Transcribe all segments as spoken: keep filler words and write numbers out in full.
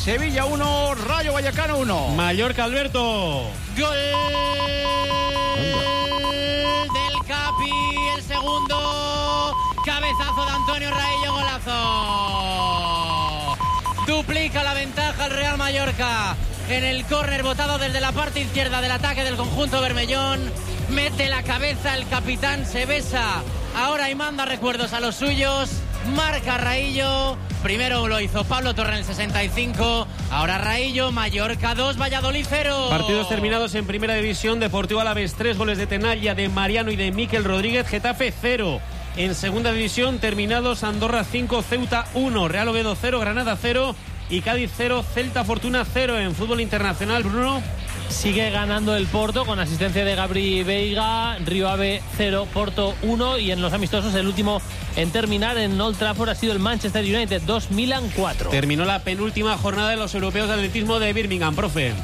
Sevilla uno, Rayo Vallecano uno. Mallorca, Alberto. Gol del Capi, el segundo. Cabezazo de Antonio Raillo, golazo. Duplica la ventaja el Real Mallorca en el córner botado desde la parte izquierda del ataque del conjunto bermellón. Mete la cabeza el capitán Sebesa ahora y manda recuerdos a los suyos. Marca Raillo. Primero lo hizo Pablo Torre en el sesenta y cinco. Ahora Raillo. Mallorca dos, Valladolid cero. Partidos terminados en Primera División. Deportivo Alavés tres, goles de Tenalla, de Mariano y de Miquel Rodríguez. Getafe cero. En Segunda División terminados Andorra cinco, Ceuta uno, Real Oviedo cero, Granada cero y Cádiz cero, Celta Fortuna cero. En fútbol internacional, Bruno. Sigue ganando el Porto con asistencia de Gabri Veiga. Río Ave cero, Porto uno. Y en los amistosos el último en terminar en Old Trafford ha sido el Manchester United dos, Milan cuatro. Terminó la penúltima jornada de los europeos de atletismo de Birmingham, profe.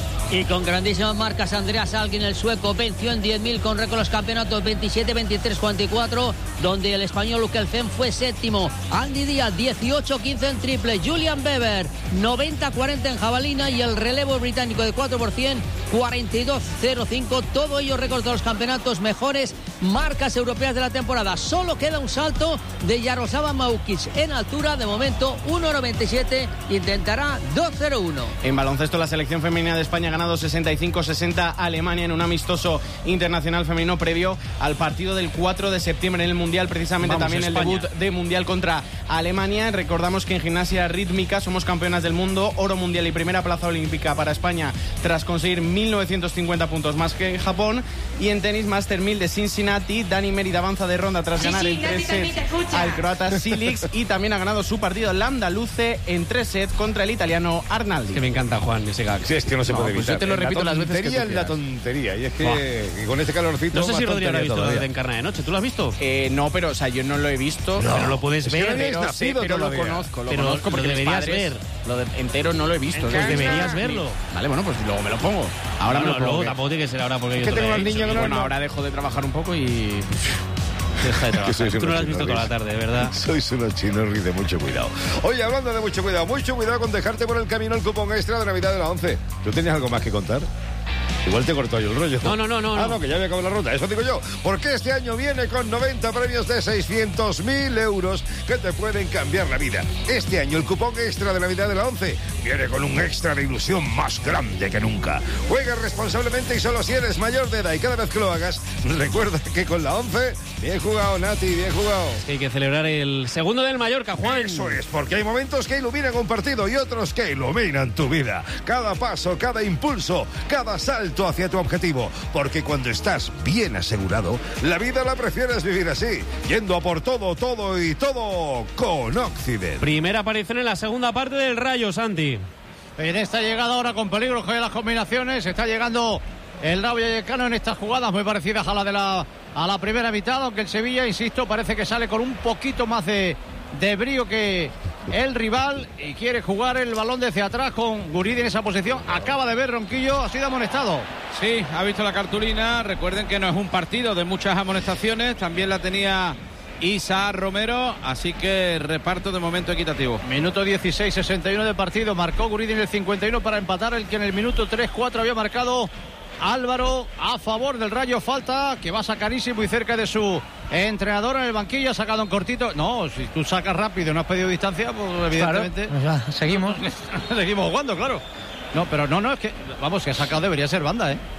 Y con grandísimas marcas, Andreas Algin, el sueco, venció en diez mil con récord los campeonatos veintisiete, veintitrés, cuarenta y cuatro, donde el español Ukelfen fue séptimo. Andy Díaz, dieciocho quince en triple. Julian Weber, noventa cuarenta en jabalina. Y el relevo británico de cuatro por cien, cuarenta y dos cero cinco. Todo ello récord de los campeonatos, mejores marcas europeas de la temporada. Solo queda un salto de Jaroslava Maukic en altura. De momento, uno noventa y siete. Intentará dos cero uno. En baloncesto, la selección femenina de España ha ganado sesenta y cinco sesenta a Alemania en un amistoso internacional femenino previo al partido del cuatro de septiembre en el Mundial, precisamente. Vamos, también España. El debut de Mundial contra Alemania. Recordamos que en gimnasia rítmica somos campeonas del mundo, oro mundial y primera plaza olímpica para España tras conseguir mil novecientos cincuenta puntos más que en Japón. Y en tenis, Master mil de Cincinnati, Dani Mérida avanza de ronda tras sí, ganar sí, en tres sets al croata Silic y también ha ganado su partido el andaluce en tres sets contra el italiano Arnaldi. Que me encanta, Juan, ese gag. Sí, es que no se no, puede evitar. Pues yo te lo repito las veces que tú es la tontería, y es que y con este calorcito. No sé si Rodrigo lo ha visto de Encarna de Noche. ¿Tú lo has visto? Eh, no, pero o sea, yo no lo he visto. No, pero lo puedes es ver. Que no pero nacido, pero lo conozco, lo pero conozco porque lo deberías padres, ver. Lo de entero no lo he visto. Pues deberías verlo. Vale, bueno, pues luego me lo pongo. Ahora no, me lo no, pongo. Luego tampoco tiene que ser ahora porque es yo que tengo al niño que no. Bueno, ahora dejo de trabajar un poco y deja de trabajar. Tú no lo has visto toda la tarde, ¿verdad? Sois unos chinos de mucho cuidado. Oye, hablando de mucho cuidado, mucho cuidado con dejarte por el camino el cupón extra de Navidad de la once. ¿Tú tenías algo más que contar? Igual te cortó yo el rollo. No, no, no, no. Ah, no, que ya había acabado la ruta. Eso digo yo. Porque este año viene con noventa premios de seiscientos mil euros que te pueden cambiar la vida. Este año el cupón extra de Navidad de la once viene con un extra de ilusión más grande que nunca. Juega responsablemente y solo si eres mayor de edad. Y cada vez que lo hagas, recuerda que con la once, bien jugado, Nati, bien jugado. Es que hay que celebrar el segundo del Mallorca, Juan. Eso es, porque hay momentos que iluminan un partido y otros que iluminan tu vida. Cada paso, cada impulso, cada salto hacia tu objetivo, porque cuando estás bien asegurado, la vida la prefieres vivir así, yendo a por todo, todo y todo con Occident. Primera aparición en la segunda parte del Rayo, Santi. En esta llegada ahora con peligro que las combinaciones, está llegando el Rayo Vallecano en estas jugadas muy parecidas a la de la a la primera mitad, aunque el Sevilla, insisto, parece que sale con un poquito más de, de brío que el rival y quiere jugar el balón desde atrás con Guridi en esa posición. Acaba de ver Ronquillo, ha sido amonestado. Sí, ha visto la cartulina. Recuerden que no es un partido de muchas amonestaciones, también la tenía Isa Romero, así que reparto de momento equitativo. Minuto dieciséis, sesenta y uno de partido, marcó Guridi en el cincuenta y uno para empatar el que en el minuto tres cuatro había marcado Álvaro a favor del Rayo. Falta que va a sacarísimo muy cerca de su entrenador en el banquillo. Ha sacado un cortito. No, si tú sacas rápido y no has pedido distancia, pues evidentemente claro, pues seguimos seguimos jugando, claro. No, pero no, no, es que vamos, que ha sacado debería ser banda, ¿eh?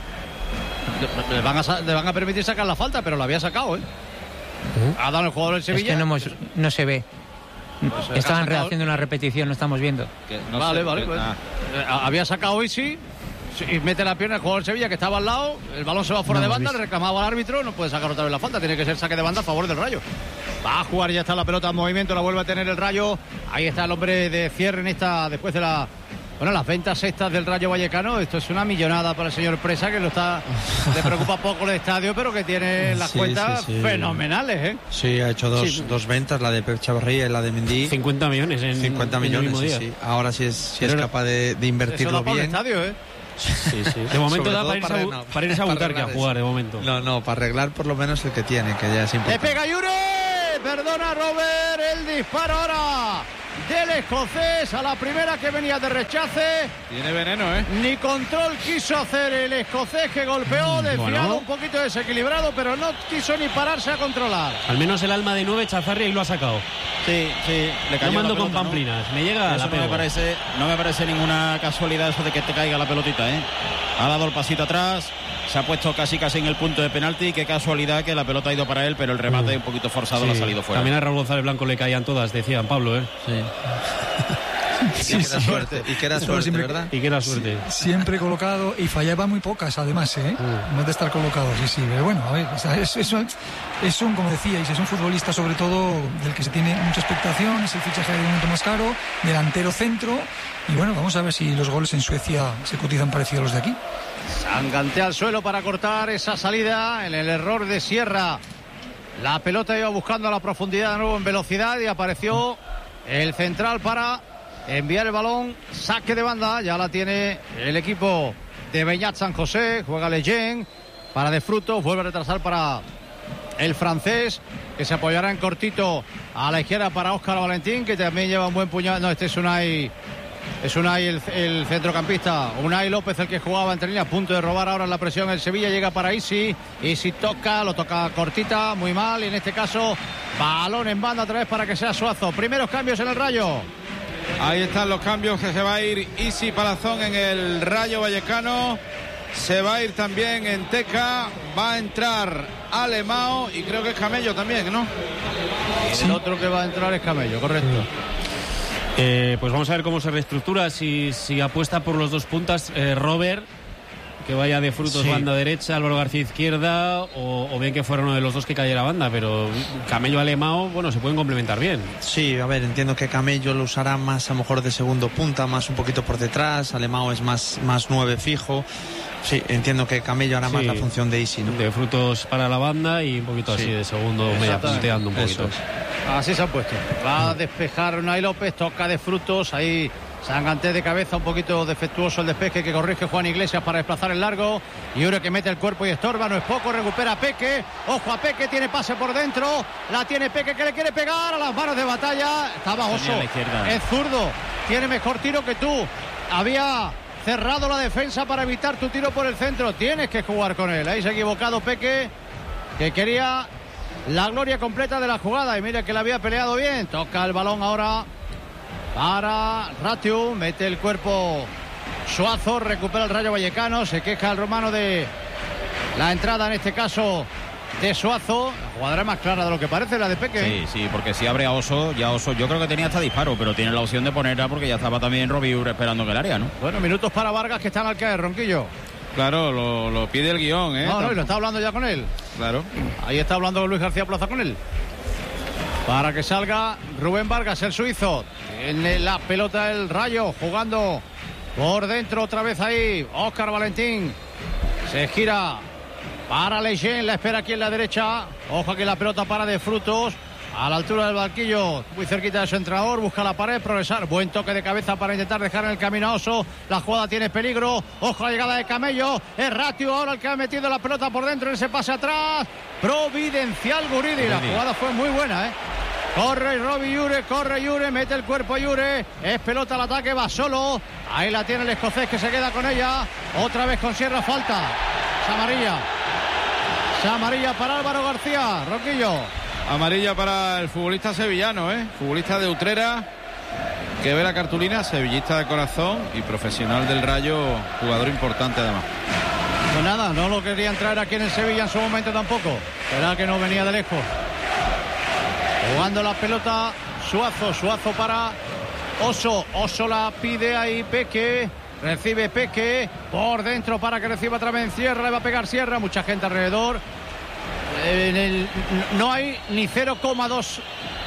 Le van a, le van a permitir sacar la falta, pero la había sacado, ¿eh? Uh-huh. Ha dado el jugador del Sevilla. Es que no, hemos, no se ve. Pues estaban rehaciendo una repetición, no estamos viendo. No vale, sé, vale, pues, nah. Había sacado Isi y mete la pierna el jugador del Sevilla que estaba al lado, el balón se va fuera no de banda, le reclamaba al árbitro, no puede sacar otra vez la falta, tiene que ser saque de banda a favor del Rayo. Va a jugar, ya está la pelota en movimiento, la vuelve a tener el Rayo. Ahí está el hombre de cierre en esta, después de la bueno, las ventas estas del Rayo Vallecano. Esto es una millonada para el señor Presa, que lo está, le preocupa poco el estadio, pero que tiene las sí, cuentas sí, sí. fenomenales, ¿eh? Sí, ha hecho dos, sí. dos ventas, la de Pep Chavarría y la de Mendy. cincuenta millones en cincuenta millones, sí, sí. Ahora sí es, sí es capaz de, de invertirlo bien. El estadio, ¿eh? Sí, sí. De momento da para irse, para, no, para irse a Butar que a jugar, de momento. No, no, para arreglar por lo menos el que tiene, que ya es importante. ¡Le pega Yure! Perdona, Robert, el disparo ahora del escocés a la primera que venía de rechace. Tiene veneno, ¿eh? Ni control quiso hacer el escocés, que golpeó, desviado, bueno. un poquito desequilibrado, pero no quiso ni pararse a controlar. Al menos el alma de nueve, Chazarri, y lo ha sacado. Sí, sí. Le cayó Yo mando la pelota, con pamplinas. ¿No? Me llega eso la no me parece, no me parece ninguna casualidad eso de que te caiga la pelotita, ¿eh? Ha dado el pasito atrás, se ha puesto casi casi en el punto de penalti. Qué casualidad que la pelota ha ido para él, pero el remate un poquito forzado, sí, le ha salido fuera. También a Raúl González Blanco le caían todas, decían Pablo, ¿eh? Sí. Sí, y que era suerte, y que era suerte, siempre, ¿verdad? Y que era suerte. Sí, siempre colocado y fallaba muy pocas, además, ¿eh? Mm. No de estar colocado, sí, sí. Pero bueno, a ver, es, es, es un, como decíais, es un futbolista sobre todo del que se tiene mucha expectación, es el fichaje de momento más caro, delantero centro. Y bueno, vamos a ver si los goles en Suecia se cotizan parecidos a los de aquí. Sangantea al suelo para cortar esa salida en el error de Sierra. La pelota iba buscando a la profundidad de nuevo en velocidad y apareció el central para enviar el balón. Saque de banda, ya la tiene el equipo de Beñat San José. Juega Leyen para De Frutos, vuelve a retrasar para el francés, que se apoyará en cortito a la izquierda para Óscar Valentín, que también lleva un buen puñado. No, este es Unai, es Unai el, el centrocampista. Unai López, el que jugaba entre líneas, a punto de robar ahora en la presión el Sevilla. Llega para Isi, Isi toca, lo toca cortita, muy mal, y en este caso balón en banda otra vez para que sea Suazo. Primeros cambios en el Rayo. Ahí están los cambios, que se va a ir Isi Palazón en el Rayo Vallecano. Se va a ir también en Teca. Va a entrar Alemão y creo que es Camello también, ¿no? Sí. El otro que va a entrar es Camello, correcto. Eh, pues vamos a ver cómo se reestructura. Si, si apuesta por los dos puntas, eh, Robert, que vaya De Frutos, sí, banda derecha, Álvaro García izquierda, o, o bien que fuera uno de los dos que cayera banda, pero Camello, Alemão, bueno, se pueden complementar bien. Sí, a ver, entiendo que Camello lo usará más a lo mejor de segundo punta, más un poquito por detrás, Alemão es más, más nueve fijo. Sí, entiendo que Camello hará, sí, más la función de Isi, ¿no? De Frutos para la banda y un poquito, sí, así de segundo, media punteando un poquito. Eso. Así se han puesto. Va a despejar Unai López, toca De Frutos, ahí Sanganté de cabeza, un poquito defectuoso el despeje que corrige Juan Iglesias para desplazar el largo. Y Ure que mete el cuerpo y estorba, no es poco, recupera a Peque. Ojo a Peque, tiene pase por dentro, la tiene Peque, que le quiere pegar a las manos de Batalla. Estaba Oso, es zurdo, tiene mejor tiro que tú. Había cerrado la defensa para evitar tu tiro por el centro, tienes que jugar con él. Ahí se ha equivocado Peque, que quería la gloria completa de la jugada, y mira que la había peleado bien. Toca el balón ahora para Ratiu, mete el cuerpo Suazo, recupera el Rayo Vallecano, se queja el romano de la entrada, en este caso de Suazo. La jugadora es más clara de lo que parece, la de Peque. Sí, sí, porque si abre a Oso, ya Oso, yo creo que tenía hasta disparo, pero tiene la opción de ponerla porque ya estaba también Robiur esperando en el área, ¿no? Bueno, minutos para Vargas, que están al caer, Ronquillo. Claro, lo, lo pide el guión, ¿eh? No, no, y lo está hablando ya con él. Claro. Ahí está hablando Luis García Plaza con él. Para que salga Rubén Vargas, el suizo. Tiene la pelota el Rayo, jugando por dentro otra vez ahí. Óscar Valentín se gira para Leyen, la espera aquí en la derecha. Ojo aquí la pelota para De Frutos, a la altura del banquillo, muy cerquita de su entrenador, busca la pared, progresar. Buen toque de cabeza para intentar dejar en el camino a Oso. La jugada tiene peligro. Ojo a la llegada de Camello. Es Ratiu ahora el que ha metido la pelota por dentro en ese pase atrás. Providencial Guridi. La jugada fue muy buena, ¿eh? Corre Robi Ure, corre Ure, mete el cuerpo Ure. Es pelota al ataque, va solo. Ahí la tiene el escocés, que se queda con ella. Otra vez con Sierra, falta. Es amarilla. Es amarilla para Álvaro García, Roquillo. Amarilla para el futbolista sevillano, ¿eh? Futbolista de Utrera, que ve la cartulina, sevillista de corazón y profesional del Rayo, jugador importante además. Pues nada, no lo querían traer aquí en el Sevilla en su momento tampoco. Será que no venía de lejos. Jugando la pelota Suazo, Suazo para Oso. Oso la pide ahí Peque. Recibe Peque por dentro para que reciba otra vez Sierra. Le va a pegar Sierra, mucha gente alrededor. En el, no hay ni cero coma dos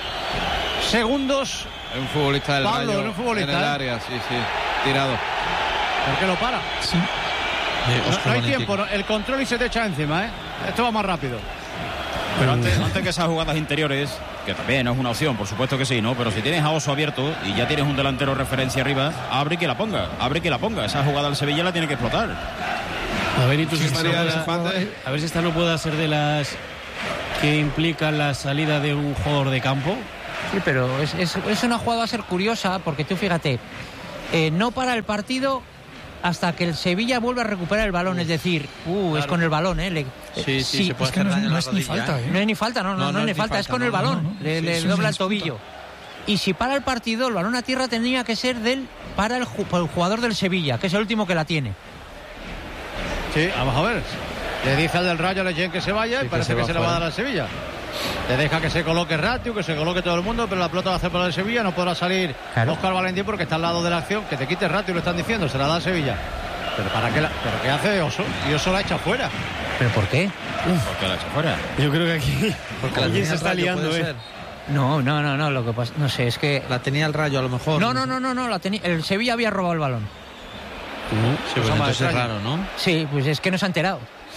segundos. Un futbolista del Pablo, Rayo un futbolista, en el ¿eh? área, sí, sí, tirado. ¿Por qué lo para? Sí. No, no hay tiempo, no, el control y se te echa encima, ¿eh? Esto va más rápido. Pero antes, antes que esas jugadas interiores, que también es una opción, por supuesto que sí, ¿no? Pero si tienes a Oso abierto y ya tienes un delantero referencia arriba, abre y que la ponga, abre y que la ponga. Esa jugada del Sevilla la tiene que explotar. A ver, y tú, si Sí, esta María no de pueda- Infante. a ver si esta no pueda ser de las que implican la salida de un jugador de campo. Sí, pero es, es, es una jugada a ser curiosa, porque tú fíjate, eh, no para el partido hasta que el Sevilla vuelve a recuperar el balón, es decir, uh, claro. es con el balón, ¿eh? Le, sí, sí, sí, se puede es que no, no es ni falta, ¿eh? No es ni falta, no, no, no, no, no es ni falta, falta, es con no, el balón, no, no. le, sí, le dobla el tobillo. Y si para el partido, el balón a tierra tendría que ser del para el, el jugador del Sevilla, que es el último que la tiene. Sí, vamos a ver. Le dice al del Rayo a Leyen que se vaya sí, y parece que se, que se le va a dar al Sevilla. Le deja que se coloque Ratiu, que se coloque todo el mundo, pero la pelota va a hacer para el Sevilla, no podrá salir claro. Óscar Valentín porque está al lado de la acción, que te quite Ratiu, lo están diciendo, se la da al Sevilla. Pero para qué la, pero qué hace Oso, y Oso la echa fuera. ¿Pero por qué? Uf. ¿Por qué la echa fuera? Yo creo que aquí porque alguien se está liando, eh. No, no, no, no, lo que pasa, no sé, es que la tenía el Rayo a lo mejor. No, no, no, no, no, la tenía, el Sevilla había robado el balón. Uh, sí, pues entonces es raro, ¿no? Sí, pues es que no se ha enterado.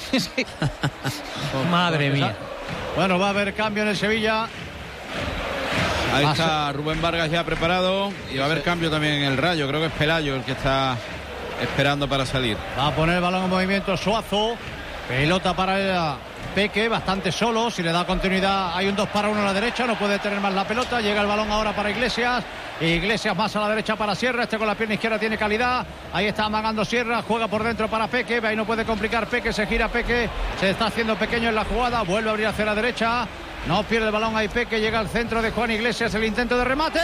Madre mía. Bueno, va a haber cambio en el Sevilla. Ahí está Rubén Vargas ya preparado. Y va a haber cambio también en el Rayo. Creo que es Pelayo el que está esperando para salir. Va a poner el balón en movimiento Suazo. Pelota para el Peque, bastante solo. Si le da continuidad, hay un dos para uno a la derecha. No puede tener más la pelota. Llega el balón ahora para Iglesias. Iglesias más a la derecha para Sierra. Este con la pierna izquierda tiene calidad. Ahí está amagando Sierra. Juega por dentro para Peque. Ahí no puede complicar Peque. Se gira Peque. Se está haciendo pequeño en la jugada. Vuelve a abrir hacia la derecha. No pierde el balón ahí Peque. Llega al centro de Juan Iglesias. El intento de remate.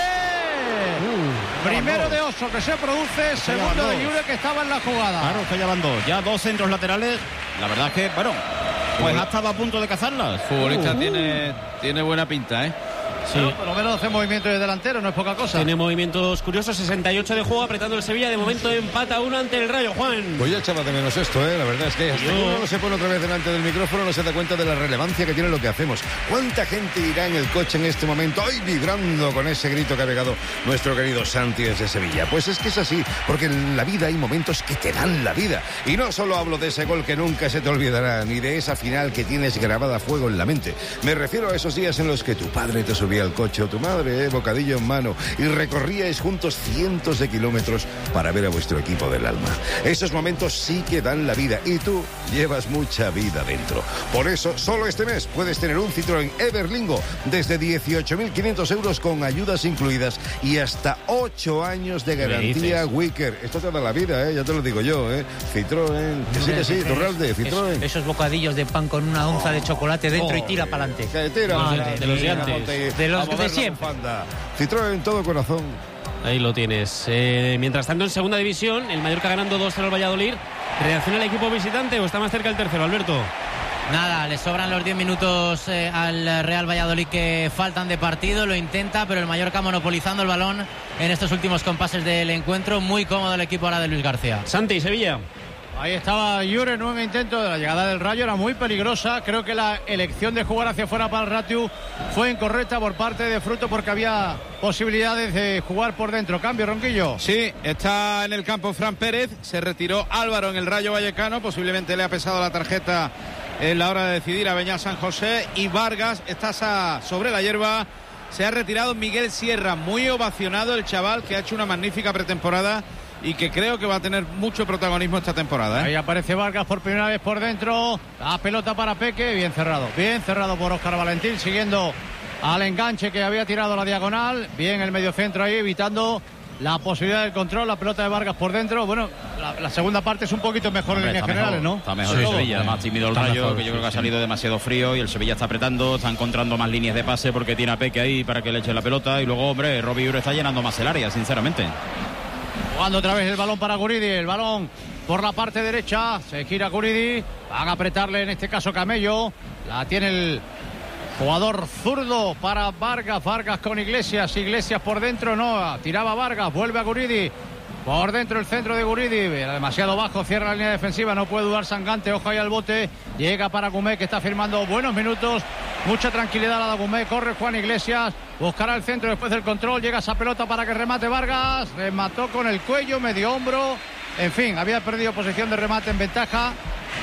Uh, Primero de Oso que se produce. Segundo de Yure que estaba en la jugada. Claro, está llevando ya dos centros laterales. La verdad es que, bueno, pues ha estado a punto de cazarlas. Futbolista uh, tiene, tiene buena pinta, ¿eh? Sí. Bueno, por lo menos hace movimiento de delantero, no es poca cosa. Tiene movimientos curiosos, sesenta y ocho de juego, apretando el Sevilla. De momento empata uno ante el Rayo, Juan. Pues ya echaba de menos esto, ¿eh? La verdad es que hasta que uno no se pone otra vez delante del micrófono no se da cuenta de la relevancia que tiene lo que hacemos. ¿Cuánta gente irá en el coche en este momento hoy vibrando con ese grito que ha pegado nuestro querido Santi desde Sevilla? Pues es que es así, porque en la vida hay momentos que te dan la vida. Y no solo hablo de ese gol que nunca se te olvidará, ni de esa final que tienes grabada a fuego en la mente. Me refiero a esos días en los que tu padre te subía al coche o tu madre, eh, bocadillo en mano, y recorríais juntos cientos de kilómetros para ver a vuestro equipo del alma. Esos momentos sí que dan la vida y tú llevas mucha vida dentro. Por eso, solo este mes puedes tener un Citroën Everlingo desde dieciocho mil quinientos euros con ayudas incluidas y hasta ocho años de garantía Wicker. Esto te da la vida, eh, ya te lo digo yo, eh. Citroën, que sí, que sí, Torralde, Citroën. Es, esos bocadillos de pan con una onza oh, de chocolate dentro oh, y tira para adelante. De, de los de antes. De los de siempre. Citroën, todo corazón. Ahí lo tienes. Eh, mientras tanto, en segunda división, el Mallorca ganando dos cero al Valladolid. ¿Reacciona el equipo visitante o está más cerca el tercero, Alberto? Nada, le sobran los diez minutos eh, al Real Valladolid que faltan de partido. Lo intenta, pero el Mallorca monopolizando el balón en estos últimos compases del encuentro. Muy cómodo el equipo ahora de Luis García. Santi, Sevilla. Ahí estaba Yure, nuevo intento de la llegada del Rayo, era muy peligrosa. Creo que la elección de jugar hacia afuera para el Ratiu fue incorrecta por parte de Fruto porque había posibilidades de jugar por dentro. Cambio, Ronquillo. Sí, está en el campo Fran Pérez, se retiró Álvaro en el Rayo Vallecano, posiblemente le ha pesado la tarjeta en la hora de decidir a Beñat San José, y Vargas está sobre la hierba. Se ha retirado Miguel Sierra, muy ovacionado el chaval que ha hecho una magnífica pretemporada y que creo que va a tener mucho protagonismo esta temporada, ¿eh? Ahí aparece Vargas por primera vez por dentro. La pelota para Peque, bien cerrado. Bien cerrado por Óscar Valentín, siguiendo al enganche que había tirado la diagonal. Bien el mediocentro ahí, evitando la posibilidad del control. La pelota de Vargas por dentro. Bueno, la, la segunda parte es un poquito mejor. Hombre, en líneas generales, mejor, ¿no? Está mejor sí, el Sevilla, más tímido el Rayo, mejor, que yo sí, creo que ha salido sí. demasiado frío, y el Sevilla está apretando, está encontrando más líneas de pase porque tiene a Peque ahí para que le eche la pelota, y luego, hombre, Robbie Ure está llenando más el área, sinceramente. Jugando otra vez el balón para Guridi, el balón por la parte derecha, se gira Guridi, van a apretarle en este caso Camello, la tiene el jugador zurdo para Vargas, Vargas con Iglesias, Iglesias por dentro, no, tiraba Vargas, vuelve a Guridi, por dentro el centro de Guridi, era demasiado bajo, cierra la línea defensiva, no puede dudar Sangante, ojo ahí al bote, llega para Gumé que está firmando buenos minutos, mucha tranquilidad la da Gumé, corre Juan Iglesias, buscará el centro después del control, llega esa pelota para que remate Vargas, remató con el cuello, medio hombro, en fin, había perdido posición de remate en ventaja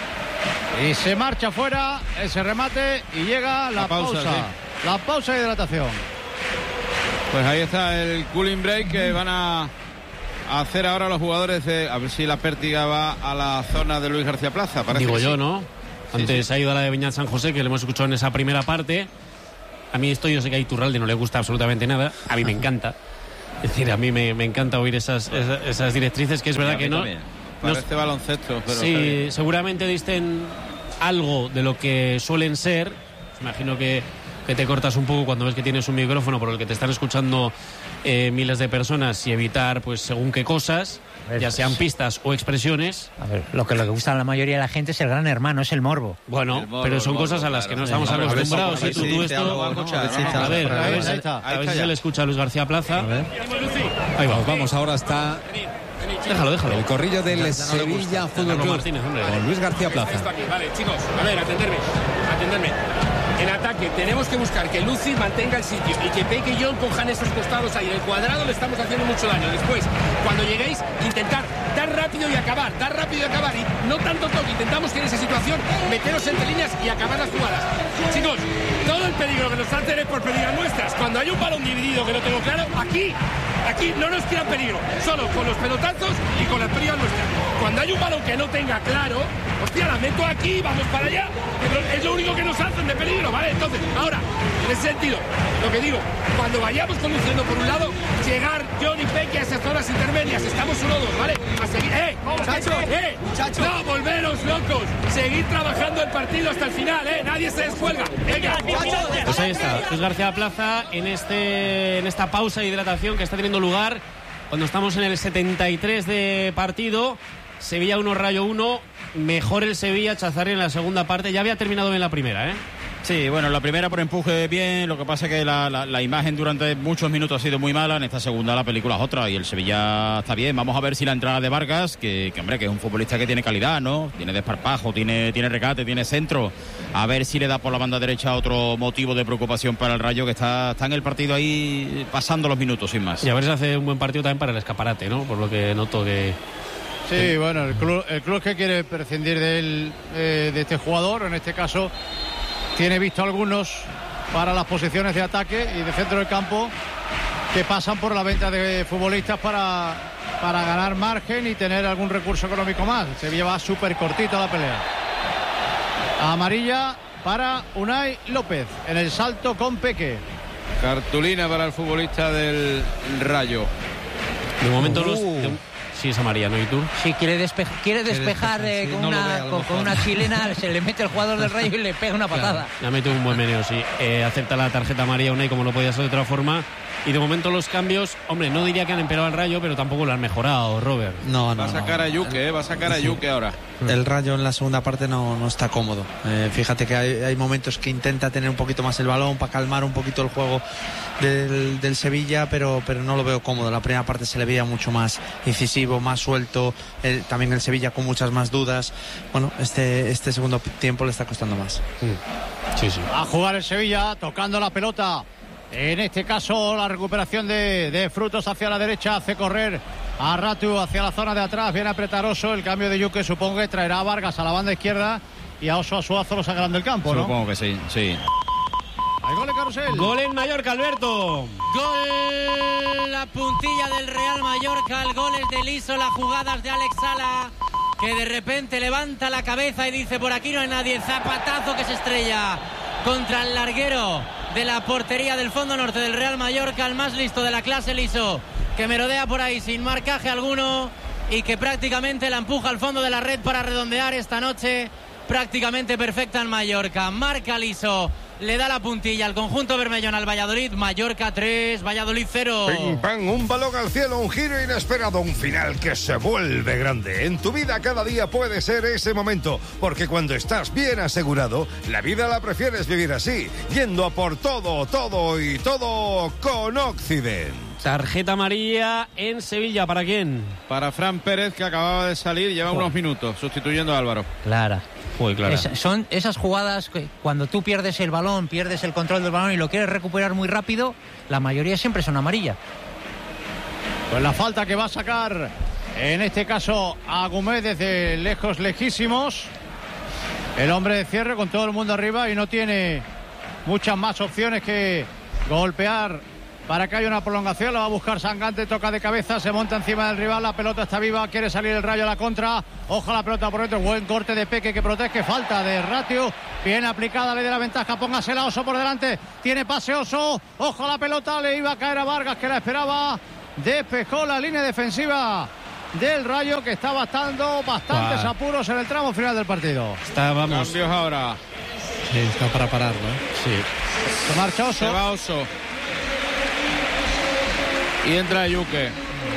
y se marcha fuera ese remate y llega la, la pausa, pausa sí. la pausa de hidratación. Pues ahí está el cooling break que van a hacer ahora los jugadores de, a ver si la pértiga va a la zona de Luis García Plaza. Parece Digo que yo, sí. ¿no? Antes sí, sí. ha ido a la de Beñat San José, que le hemos escuchado en esa primera parte. A mí esto yo sé que a Iturralde no le gusta absolutamente nada, a mí me encanta. Es decir, a mí me, me encanta oír esas, esas, esas directrices, que es verdad que no... Parece baloncesto, pero... Sí, seguramente disten algo de lo que suelen ser. Imagino que, que te cortas un poco cuando ves que tienes un micrófono por el que te están escuchando eh, miles de personas y evitar, pues, según qué cosas, ver, ya sean pistas o expresiones. A ver, lo que, lo que gusta a la mayoría de la gente es el Gran Hermano, es el morbo. Bueno, morbo, pero son morbo, cosas a las que no estamos claro, acostumbrados. ¿Eh? Tú, tú esto... A ver, a ver, a ver si se le escucha a Luis García Plaza. Ahí vamos, vamos, ahora está... Déjalo, déjalo. El corrillo del no, Sevilla no Fútbol Club Martínez, con Luis García Plaza. Esto aquí, vale, chicos, a ver, atenderme, atenderme. En ataque tenemos que buscar que Luci mantenga el sitio y que Peque y John cojan esos costados ahí. En el cuadrado le estamos haciendo mucho daño. Después, cuando lleguéis, intentar dar rápido y acabar, dar rápido y acabar. Y no tanto toque, intentamos que en esa situación meteros entre líneas y acabar las jugadas. Chicos, todo el peligro que nos hacen es por pérdidas nuestras. Cuando hay un balón dividido que no tengo claro, aquí, aquí no nos tiran peligro. Solo con los pelotazos y con las pérdidas nuestras. Cuando hay un balón que no tenga claro, hostia, la meto aquí, vamos para allá. Es lo único que nos hacen de peligro. Vale, entonces, ahora, en ese sentido, lo que digo, cuando vayamos conduciendo por un lado, llegar John y Peque a esas zonas intermedias, estamos uno dos, ¿vale? A seguir, ¡eh! ¡Muchachos! ¡Eh! ¡Muchachos! ¡No, volveros locos! Seguir trabajando el partido hasta el final, ¿eh? Nadie se descuelga. ¡Venga! Pues ahí está, Luis García Plaza en, este, en esta pausa de hidratación que está teniendo lugar cuando estamos en el setenta y tres de partido. Sevilla uno, Rayo uno, mejor el Sevilla, Chazarri en la segunda parte, ya había terminado bien la primera, ¿eh? Sí, bueno, la primera por empuje bien, lo que pasa es que la, la, la imagen durante muchos minutos ha sido muy mala, en esta segunda la película es otra y el Sevilla está bien. Vamos a ver si la entrada de Vargas, que, que hombre, que es un futbolista que tiene calidad, ¿no? Tiene desparpajo, tiene, tiene recate, tiene centro, a ver si le da por la banda derecha otro motivo de preocupación para el Rayo, que está, está en el partido ahí pasando los minutos sin más. Y a ver si hace un buen partido también para el escaparate, ¿no? Por lo que noto que... Sí, bueno, el club, el club que quiere prescindir de, él, eh, de este jugador, en este caso... Tiene visto algunos para las posiciones de ataque y de centro del campo que pasan por la venta de futbolistas para, para ganar margen y tener algún recurso económico más. Sevilla va súper cortito la pelea. Amarilla para Unai López en el salto con Peque. Cartulina para el futbolista del Rayo. De momento uh. los... Sí, es amarilla, ¿no? ¿Y tú? Sí, quiere, despe quiere despejar eh, sí, con, no una, con, con una chilena, se le mete el jugador del Rayo y le pega una patada. Claro, le ha metido un buen meneo, sí. Eh, acepta la tarjeta amarilla Unai, como no podía ser de otra forma. Y de momento los cambios, hombre, no diría que han empeorado al Rayo, pero tampoco lo han mejorado, Robert. No, no, va a sacar no. a Yuke, eh, va a sacar a Yuke ahora. El Rayo en la segunda parte no, no está cómodo. Eh, fíjate que hay, hay momentos que intenta tener un poquito más el balón para calmar un poquito el juego del, del Sevilla, pero, pero no lo veo cómodo. La primera parte se le veía mucho más incisivo, más suelto. El, también el Sevilla con muchas más dudas. Bueno, este, este segundo tiempo le está costando más. Sí, sí. A jugar el Sevilla, tocando la pelota. En este caso, la recuperación de, de Frutos hacia la derecha hace correr a Ratu hacia la zona de atrás. Viene a apretar Oso. El cambio de Yuke supongo que traerá a Vargas a la banda izquierda y a Oso a Suazo lo sacarán del campo, ¿no? Supongo que sí, sí. Hay gol en Carrusel. Gol en Mallorca, Alberto. Gol, la puntilla del Real Mallorca. El gol es de Liso, las jugadas de Alex Sala, que de repente levanta la cabeza y dice: por aquí no hay nadie. Zapatazo que se estrella contra el larguero de la portería del fondo norte del Real Mallorca, el más listo de la clase, Liso, que merodea por ahí sin marcaje alguno y que prácticamente la empuja al fondo de la red para redondear esta noche prácticamente perfecta en Mallorca. Marca Liso, le da la puntilla al conjunto bermellón al Valladolid. Mallorca tres, Valladolid cero. Pim, pam, un balón al cielo, un giro inesperado, un final que se vuelve grande. En tu vida cada día puede ser ese momento, porque cuando estás bien asegurado, la vida la prefieres vivir así, yendo a por todo, todo y todo con Occident. Tarjeta amarilla en Sevilla, ¿para quién? Para Fran Pérez, que acababa de salir, lleva oh. unos minutos, sustituyendo a Álvaro. Clara. Uy, Clara. Es, son esas jugadas que cuando tú pierdes el balón, pierdes el control del balón y lo quieres recuperar muy rápido, la mayoría siempre son amarillas. Pues la falta que va a sacar, en este caso, a Gómez desde lejos, lejísimos. El hombre de cierre con todo el mundo arriba y no tiene muchas más opciones que golpear para que haya una prolongación. La va a buscar Sangante, toca de cabeza, se monta encima del rival, la pelota está viva, quiere salir el Rayo a la contra. Ojo la pelota por dentro, buen corte de Peque que protege, falta de Ratio, bien aplicada, le de la ventaja, póngase la Oso por delante, tiene pase Oso, ojo la pelota, le iba a caer a Vargas que la esperaba, despejó la línea defensiva del Rayo que está bastando bastantes wow. apuros en el tramo final del partido. Está, vamos. Cambios ahora. Sí, está para pararlo, ¿eh? Sí. Se marcha Oso. Se va Oso. Y entra Yuque.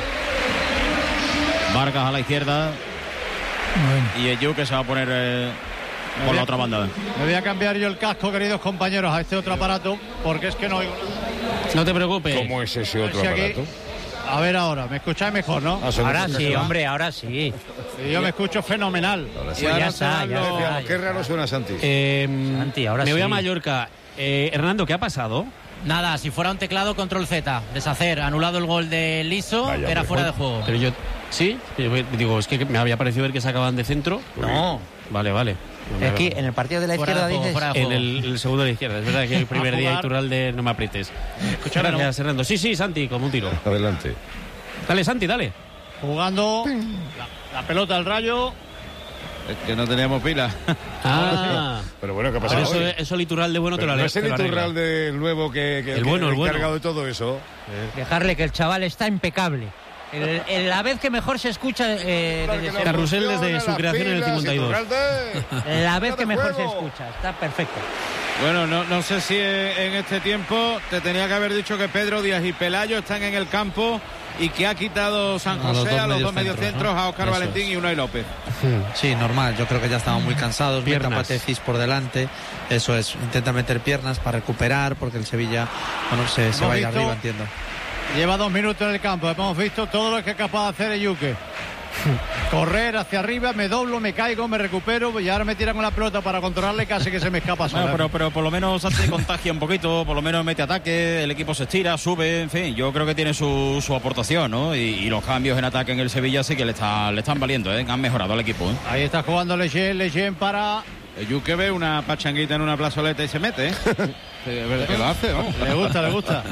Vargas a la izquierda. Bueno. Y Eyuque se va a poner eh, por la otra banda. Me voy a cambiar yo el casco, queridos compañeros, a este otro aparato, porque es que no oigo. No te preocupes. ¿Cómo es ese otro si aparato? Aquí, a ver ahora, me escucháis mejor, ¿no? Ahora sí, hombre, ahora sí. Y yo me escucho fenomenal. Ahora sí. Pues ya está, ya lo... está. Qué raro suena Santi. Eh, Santi, ahora me voy sí. a Mallorca. Eh, Hernando, ¿qué ha pasado? Nada, si fuera un teclado, control Z, deshacer, anulado el gol de Liso, Vaya, era hombre. fuera de juego. Pero yo, ¿sí? Digo, es que me había parecido ver que sacaban de centro. No. Vale, vale. Aquí, en el partido de la Fuera izquierda, de juego, dices. fuera de En juego. el, el segundo de la izquierda. Es verdad que el primer día Iturralde no me aprietes. Escúchame, Gracias, Hernando. Sí, sí, Santi, como un tiro. Adelante. Dale, Santi, dale. Jugando la, la pelota al Rayo. Es que no teníamos pila. Ah. Pero bueno, ¿qué pasa Pero eso, hoy? eso el Iturralde bueno te Pero lo no haré. es el Iturralde el nuevo que, que El bueno, que el bueno. encargado de todo eso. Dejarle que el chaval está impecable. El, el- la vez que mejor se escucha. eh, Para que desde no Carrusel desde funcione su las creación en el pilas, cincuenta y dos. Iturralde. La vez ¡Fuera que de mejor se juego! escucha. Está perfecto. Bueno, no, no sé si en este tiempo te tenía que haber dicho que Pedro Díaz y Pelayo están en el campo y que ha quitado San A los José dos a los dos mediocentros, mediocentros, ¿no? a Óscar Eso Valentín es. y Unai López. Sí, normal. Yo creo que ya estaban muy cansados. Piernas. Meta Patecis por delante. Eso es. Intenta meter piernas para recuperar porque el Sevilla, bueno, se, se Hemos va a ir visto- arriba, entiendo. Lleva dos minutos en el campo. Hemos visto todo lo que es capaz de hacer Eyuque. Correr hacia arriba, me doblo, me caigo, me recupero y ahora me tiran con la pelota para controlarle y casi que se me escapa sola. Bueno, pero, pero por lo menos Santi contagia un poquito, por lo menos mete ataque, el equipo se estira, sube, en fin, yo creo que tiene su, su aportación, ¿no? Y, y los cambios en ataque en el Sevilla sí que le, está, le están valiendo, ¿eh? Han mejorado al equipo, ¿eh? Ahí está jugando Leyen, Leyen para... El Yuque ve una pachanguita en una plazoleta y se mete, ¿eh? De verdad que lo hace, vamos. Le gusta, le gusta.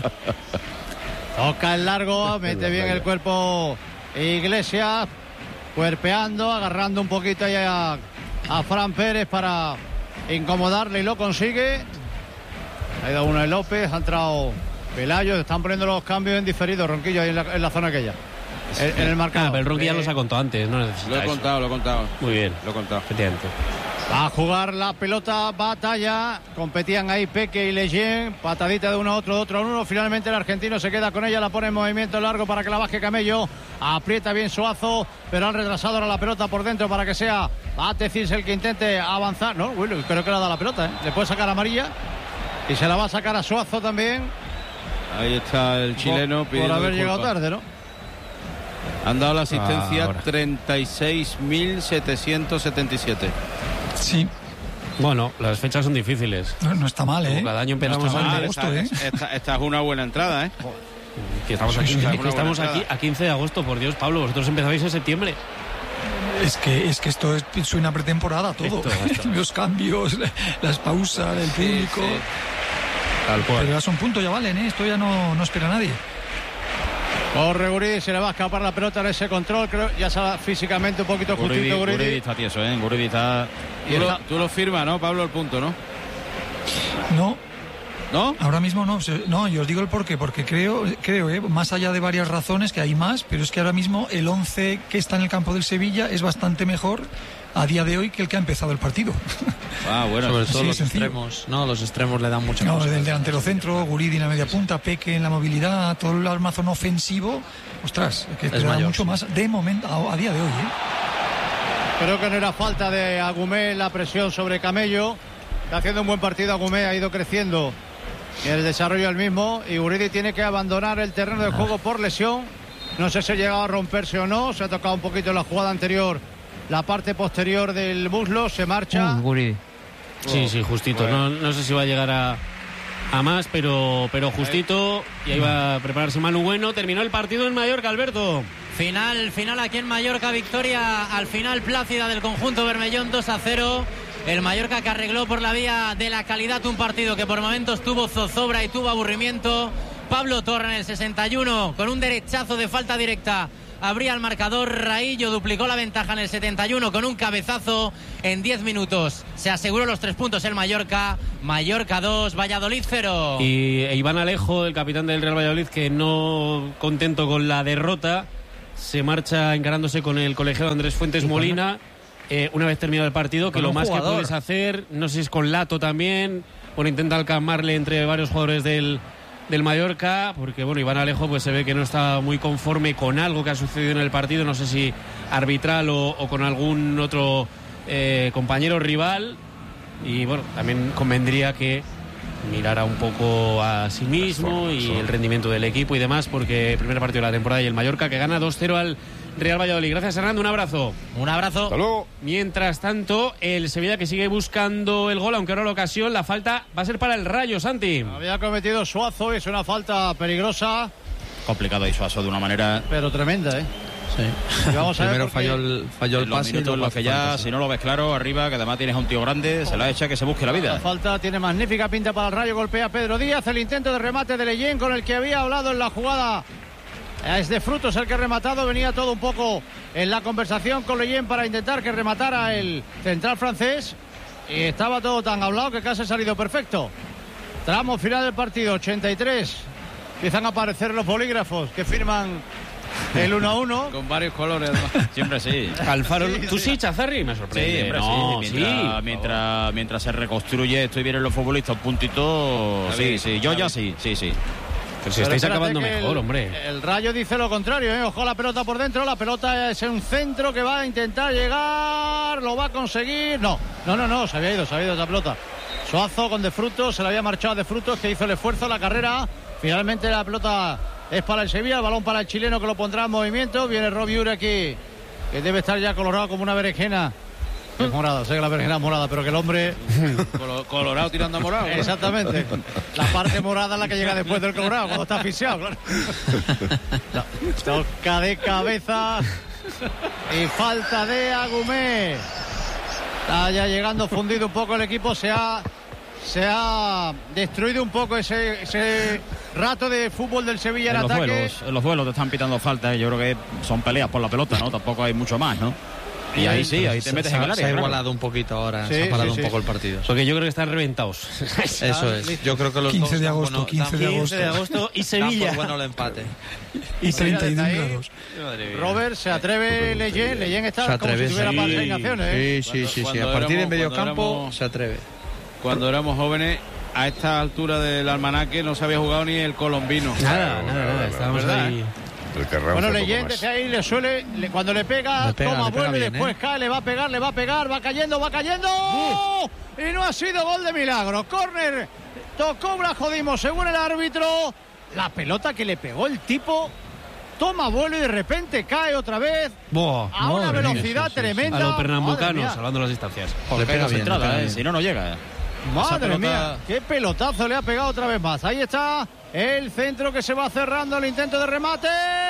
Toca el largo, mete bien el cuerpo Iglesias, cuerpeando, agarrando un poquito ahí a, a Fran Pérez para incomodarle y lo consigue. Ha ido uno de López, ha entrado Pelayo, están poniendo los cambios en diferido, Ronquillo, ahí en la, en la zona aquella. En, en el marcador. Ah, pero el Ronqui ya los ha contado antes, no necesita Lo he eso. contado, lo he contado. Muy bien. Lo he contado. Efectivamente. Va a jugar la pelota, batalla, competían ahí Peque y Leyen, patadita de uno a otro, de otro a uno, finalmente el argentino se queda con ella, la pone en movimiento largo para que la baje Camello, aprieta bien Suazo, pero han retrasado ahora la pelota por dentro para que sea Patecis el que intente avanzar, no, bueno, creo que le ha dado la pelota, ¿eh? Le puede sacar amarilla y se la va a sacar a Suazo también. Ahí está el chileno por, por haber llegado tarde, ¿no? Han dado la asistencia Ah, ahora. treinta y seis mil setecientos setenta y siete. Sí, Bueno, las fechas son difíciles. no, no está mal, ¿eh? Como cada año empezamos no está mal a- de agosto, ¿eh? esta, esta- esta es una buena entrada, ¿eh? Que estamos, Sí, aquí, sí, que una buena estamos aquí entrada. a quince de agosto, por Dios, Pablo. Vosotros empezabais en septiembre. Es que, es que esto es, suena pretemporada todo. Esto, esto. Los cambios, las pausas, el público. Tal Pero ya son puntos, ya valen, ¿eh? Esto ya no, no espera a nadie. Corre Guridi, se le va a escapar la pelota en ese control, creo, ya sale físicamente un poquito Guridi, justito Guridi. Guridi está tieso, ¿eh? Guridi está... Tú lo, tú lo firmas, ¿no, Pablo, el punto, no? No, ¿No? ahora mismo no. Se- No, yo os digo el porqué, porque creo, creo ¿eh? más allá de varias razones, que hay más, pero es que ahora mismo el once que está en el campo del Sevilla es bastante mejor a día de hoy que el que ha empezado el partido. Ah, bueno. Sobre así todo de los sencillo. extremos, ¿no? Los extremos le dan mucha No, cosa. del delantero centro, Guridi en la media punta, Peque en la movilidad, todo el armazón ofensivo, ostras, que te Es da mayor, mucho sí. más de momento a, a día de hoy, ¿eh? Creo que no era falta de Agumé la presión sobre Camello. Está haciendo un buen partido Agumé, ha ido creciendo en el desarrollo del mismo. Y Guridi tiene que abandonar el terreno de juego por lesión. No sé si ha llegado a romperse o no. Se ha tocado un poquito en la jugada anterior, la parte posterior del muslo. Se marcha. Uh, Guridi. Sí, sí, justito. Bueno. No, no sé si va a llegar a, a más, pero, pero justito. Y ahí va a prepararse Manu Bueno. Terminó el partido en Mallorca, Alberto. Final, final aquí en Mallorca, victoria al final plácida del conjunto Bermellón, dos a cero. El Mallorca que arregló por la vía de la calidad un partido que por momentos tuvo zozobra y tuvo aburrimiento, Pablo Torre en el sesenta y uno con un derechazo de falta directa. Abría el marcador. Raillo duplicó la ventaja en el setenta y uno con un cabezazo en diez minutos. Se aseguró los tres puntos el Mallorca. Mallorca dos, Valladolid cero. Y Iván Alejo, el capitán del Real Valladolid, que no contento con la derrota, se marcha encarándose con el colegiado Andrés Fuentes Molina. Eh, una vez terminado el partido, que lo más jugador. que puedes hacer, no sé si es con Lato también, bueno, intenta alcamarle entre varios jugadores del... del Mallorca, porque bueno, Iván Alejo pues se ve que no está muy conforme con algo que ha sucedido en el partido, no sé si arbitral o, o con algún otro eh, compañero rival, y bueno, también convendría que mirara un poco a sí mismo y el rendimiento del equipo y demás, porque el primer partido de la temporada y el Mallorca que gana dos cero al Real Valladolid. Gracias, Hernando, un abrazo. Un abrazo. Hasta luego. Mientras tanto, el Sevilla que sigue buscando el gol, aunque ahora la ocasión, la falta va a ser para el Rayo, Santi. Había cometido Suazo, es una falta peligrosa. Complicado y Suazo de una manera... pero tremenda, ¿eh? Sí. Vamos a Primero ver falló el, falló el pase y luego lo que ya, falta, sí. Si no lo ves claro, arriba, que además tienes a un tío grande, se la echa, que se busque la vida. La falta tiene magnífica pinta para el Rayo, golpea Pedro Díaz, el intento de remate de Leyen con el que había hablado en la jugada. Es de Frutos el que ha rematado, venía todo un poco en la conversación con Leyen para intentar que rematara el central francés, y estaba todo tan hablado que casi ha salido perfecto. Tramo final del partido, ochenta y tres. Empiezan a aparecer los bolígrafos que firman el uno a uno. Con varios colores, además. Siempre sí. Alfaro, sí, tú sí, sí. Chazarri, me sorprende. Sí, siempre no, sí. Mientras, sí. mientras, mientras se reconstruye esto y vienen los futbolistas un puntito, sí, bien, sí. Yo ya sí, sí, sí. Pero si Pero estáis acabando el, mejor, hombre. El Rayo dice lo contrario, ¿eh? Ojo la pelota por dentro, la pelota es un centro que va a intentar llegar, lo va a conseguir. No, no, no, no, se había ido, se había ido esa pelota. Suazo con De Frutos, se le había marchado De Frutos, que hizo el esfuerzo, la carrera. Finalmente la pelota es para el Sevilla, el balón para el chileno que lo pondrá en movimiento. Viene Robbie Ure aquí, que debe estar ya colorado como una berenjena. Es morada, sé que la berenjena es morada, pero que el hombre... Colorado tirando a morado. Exactamente. La parte morada es la que llega después del colorado, cuando está asfixiado, claro. No. Toca de cabeza y falta de Agumé. Está ya llegando fundido un poco el equipo, se ha... Se ha destruido un poco ese, ese rato de fútbol del Sevilla en, en los ataque. Duelos, en los duelos te están pitando falta, yo creo que son peleas por la pelota, ¿no? Tampoco hay mucho más, ¿no? Y ahí sí, ahí te metes se, en el área. Se ha claro. igualado un poquito ahora, Sí, se ha parado sí, un sí. poco el partido. Porque yo creo que están reventados. Eso es. Yo creo que los quince dos de dan agosto, bueno- quince de dan- agosto. quince de agosto y dan Sevilla. por bueno el empate. Y treinta y uno Ahí. grados. Robert, se atreve Leyen. Leyen está Se como atreve, si tuviera sí. patrocinaciones, ¿eh? Sí, sí, sí, sí. Cuando A partir de éramos- medio cuando campo éramos- se atreve. Cuando éramos jóvenes, a esta altura del almanaque no se había jugado ni el colombino. Nada, nada, nada. Estábamos ¿verdad, ahí. El Carranza Bueno, poco Leyen más. desde ahí le suele, le- cuando le pega, Le pega, toma, le pega vuelve, bien, después ¿eh? cae, le va a pegar, le va a pegar, va cayendo, va cayendo. Y no ha sido gol de milagro. Córner, tocó Blajodimo, según el árbitro. La pelota que le pegó el tipo, toma vuelo y de repente cae otra vez Buah, a una madre mía, velocidad sí, sí, sí. tremenda. a los Madre pernambucanos, mía. salvando las distancias. Le pega bien, le Entrada, pega ¿eh? bien. Si no, no llega. Madre pelota- mía, qué pelotazo le ha pegado otra vez más. Ahí está el centro que se va cerrando, el intento de remate.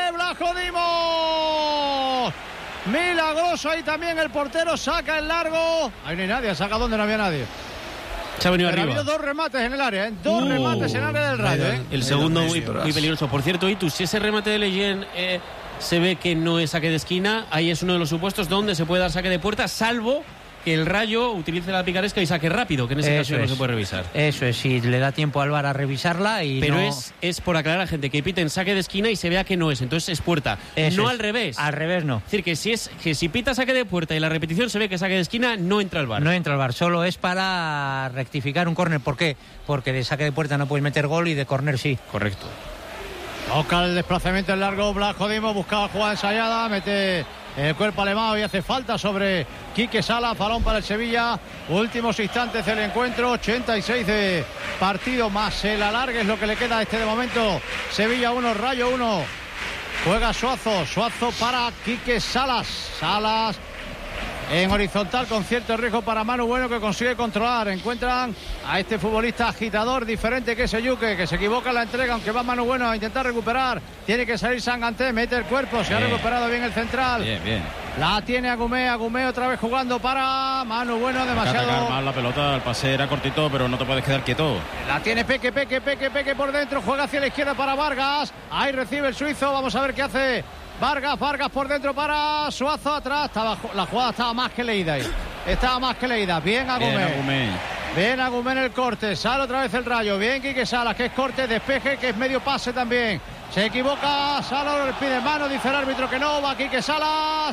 ¡Blajodimos! Milagroso ahí también el portero, saca el largo. Ahí no hay nadie, saca donde no había nadie. Se ha venido Pero ha arriba. habido dos remates en el área, ¿eh? Dos Uh. remates en el área del Rayo, ¿eh? El Ahí segundo donde muy, sí, muy peligroso. Por cierto, Itu, si ese remate de Leyen eh, se ve que no es saque de esquina, ahí es uno de los supuestos donde se puede dar saque de puerta, salvo que el Rayo utilice la picaresca y saque rápido, que en ese Eso caso no es. se puede revisar. Eso es, si le da tiempo al V A R a revisarla y Pero no... es, es por aclarar a la gente que piten saque de esquina y se vea que no es, entonces es puerta. Eso no es. al revés. Al revés no. Es decir, que si es que si pita saque de puerta y la repetición se ve que saque de esquina, no entra al V A R. No entra al V A R, solo es para rectificar un córner. ¿Por qué? Porque de saque de puerta no puedes meter gol y de córner sí. Correcto. Toca el desplazamiento en largo, Blajodimo buscaba jugada ensayada, mete el cuerpo alemán y hace falta sobre Quique Salas, balón para el Sevilla. Últimos instantes del encuentro, ochenta y seis de partido más el alargue es lo que le queda a este de momento. Sevilla uno, Rayo uno. Juega Suazo, Suazo para Quique Salas. Salas en horizontal con cierto riesgo para Manu Bueno, que consigue controlar. Encuentran a este futbolista agitador diferente que es Eyuke, que se equivoca en la entrega, aunque va Manu Bueno a intentar recuperar. Tiene que salir Sanganté, mete el cuerpo, se Bien. ha recuperado bien el central. Bien, bien. La tiene Agumé, Agumé otra vez jugando para Manu Bueno, demasiado. Atacar más la pelota, el pase era cortito, pero no te puedes quedar quieto. La tiene Peque, Peque, Peque, Peque por dentro, juega hacia la izquierda para Vargas. Ahí recibe el suizo, vamos a ver qué hace Vargas, Vargas por dentro para Suazo atrás. Estaba, la jugada estaba más que leída ahí. Estaba más que leída. Bien Agumé. Bien Agumé. Bien Agumé en el corte, sale otra vez el Rayo. Bien Quique Salas, que es corte, despeje, que es medio pase también. Se equivoca, Salas pide mano, dice el árbitro que no, va Quique Salas.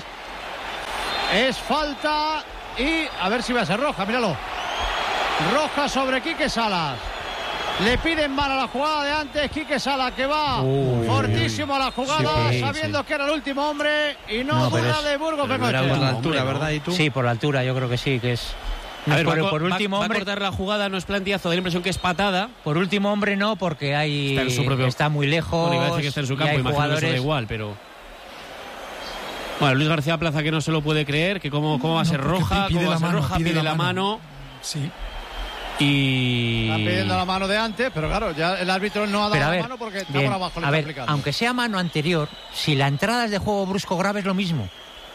Es falta y a ver si va a ser roja, míralo. Roja sobre Quique Salas. Le piden mano a la jugada de antes. Quique Salas que va uy, fortísimo a la jugada, sí, sabiendo sí. que era el último hombre y no, no duda de Burgos Bengoechea. Por la altura, ¿verdad? ¿Y tú? Sí, por la altura, yo creo que sí, que es. A ver, por, va, por último va, hombre. Va a cortar la jugada, no es plantillazo, da la impresión que es patada. Por último hombre no, porque hay está, en su propio... está muy lejos. No, iba a decir que está en su campo, imagino jugadores... que eso da igual, pero. Bueno, Luis García Plaza que no se lo puede creer, que cómo, cómo va a ser no, roja, pide cómo va a ser mano, roja, pide, pide la, la mano. mano. Sí. Y... Está pidiendo la mano de antes, pero claro, ya el árbitro no ha dado ver, la mano porque está bien, por abajo. A ver, aunque sea mano anterior, si la entrada es de juego brusco grave es lo mismo.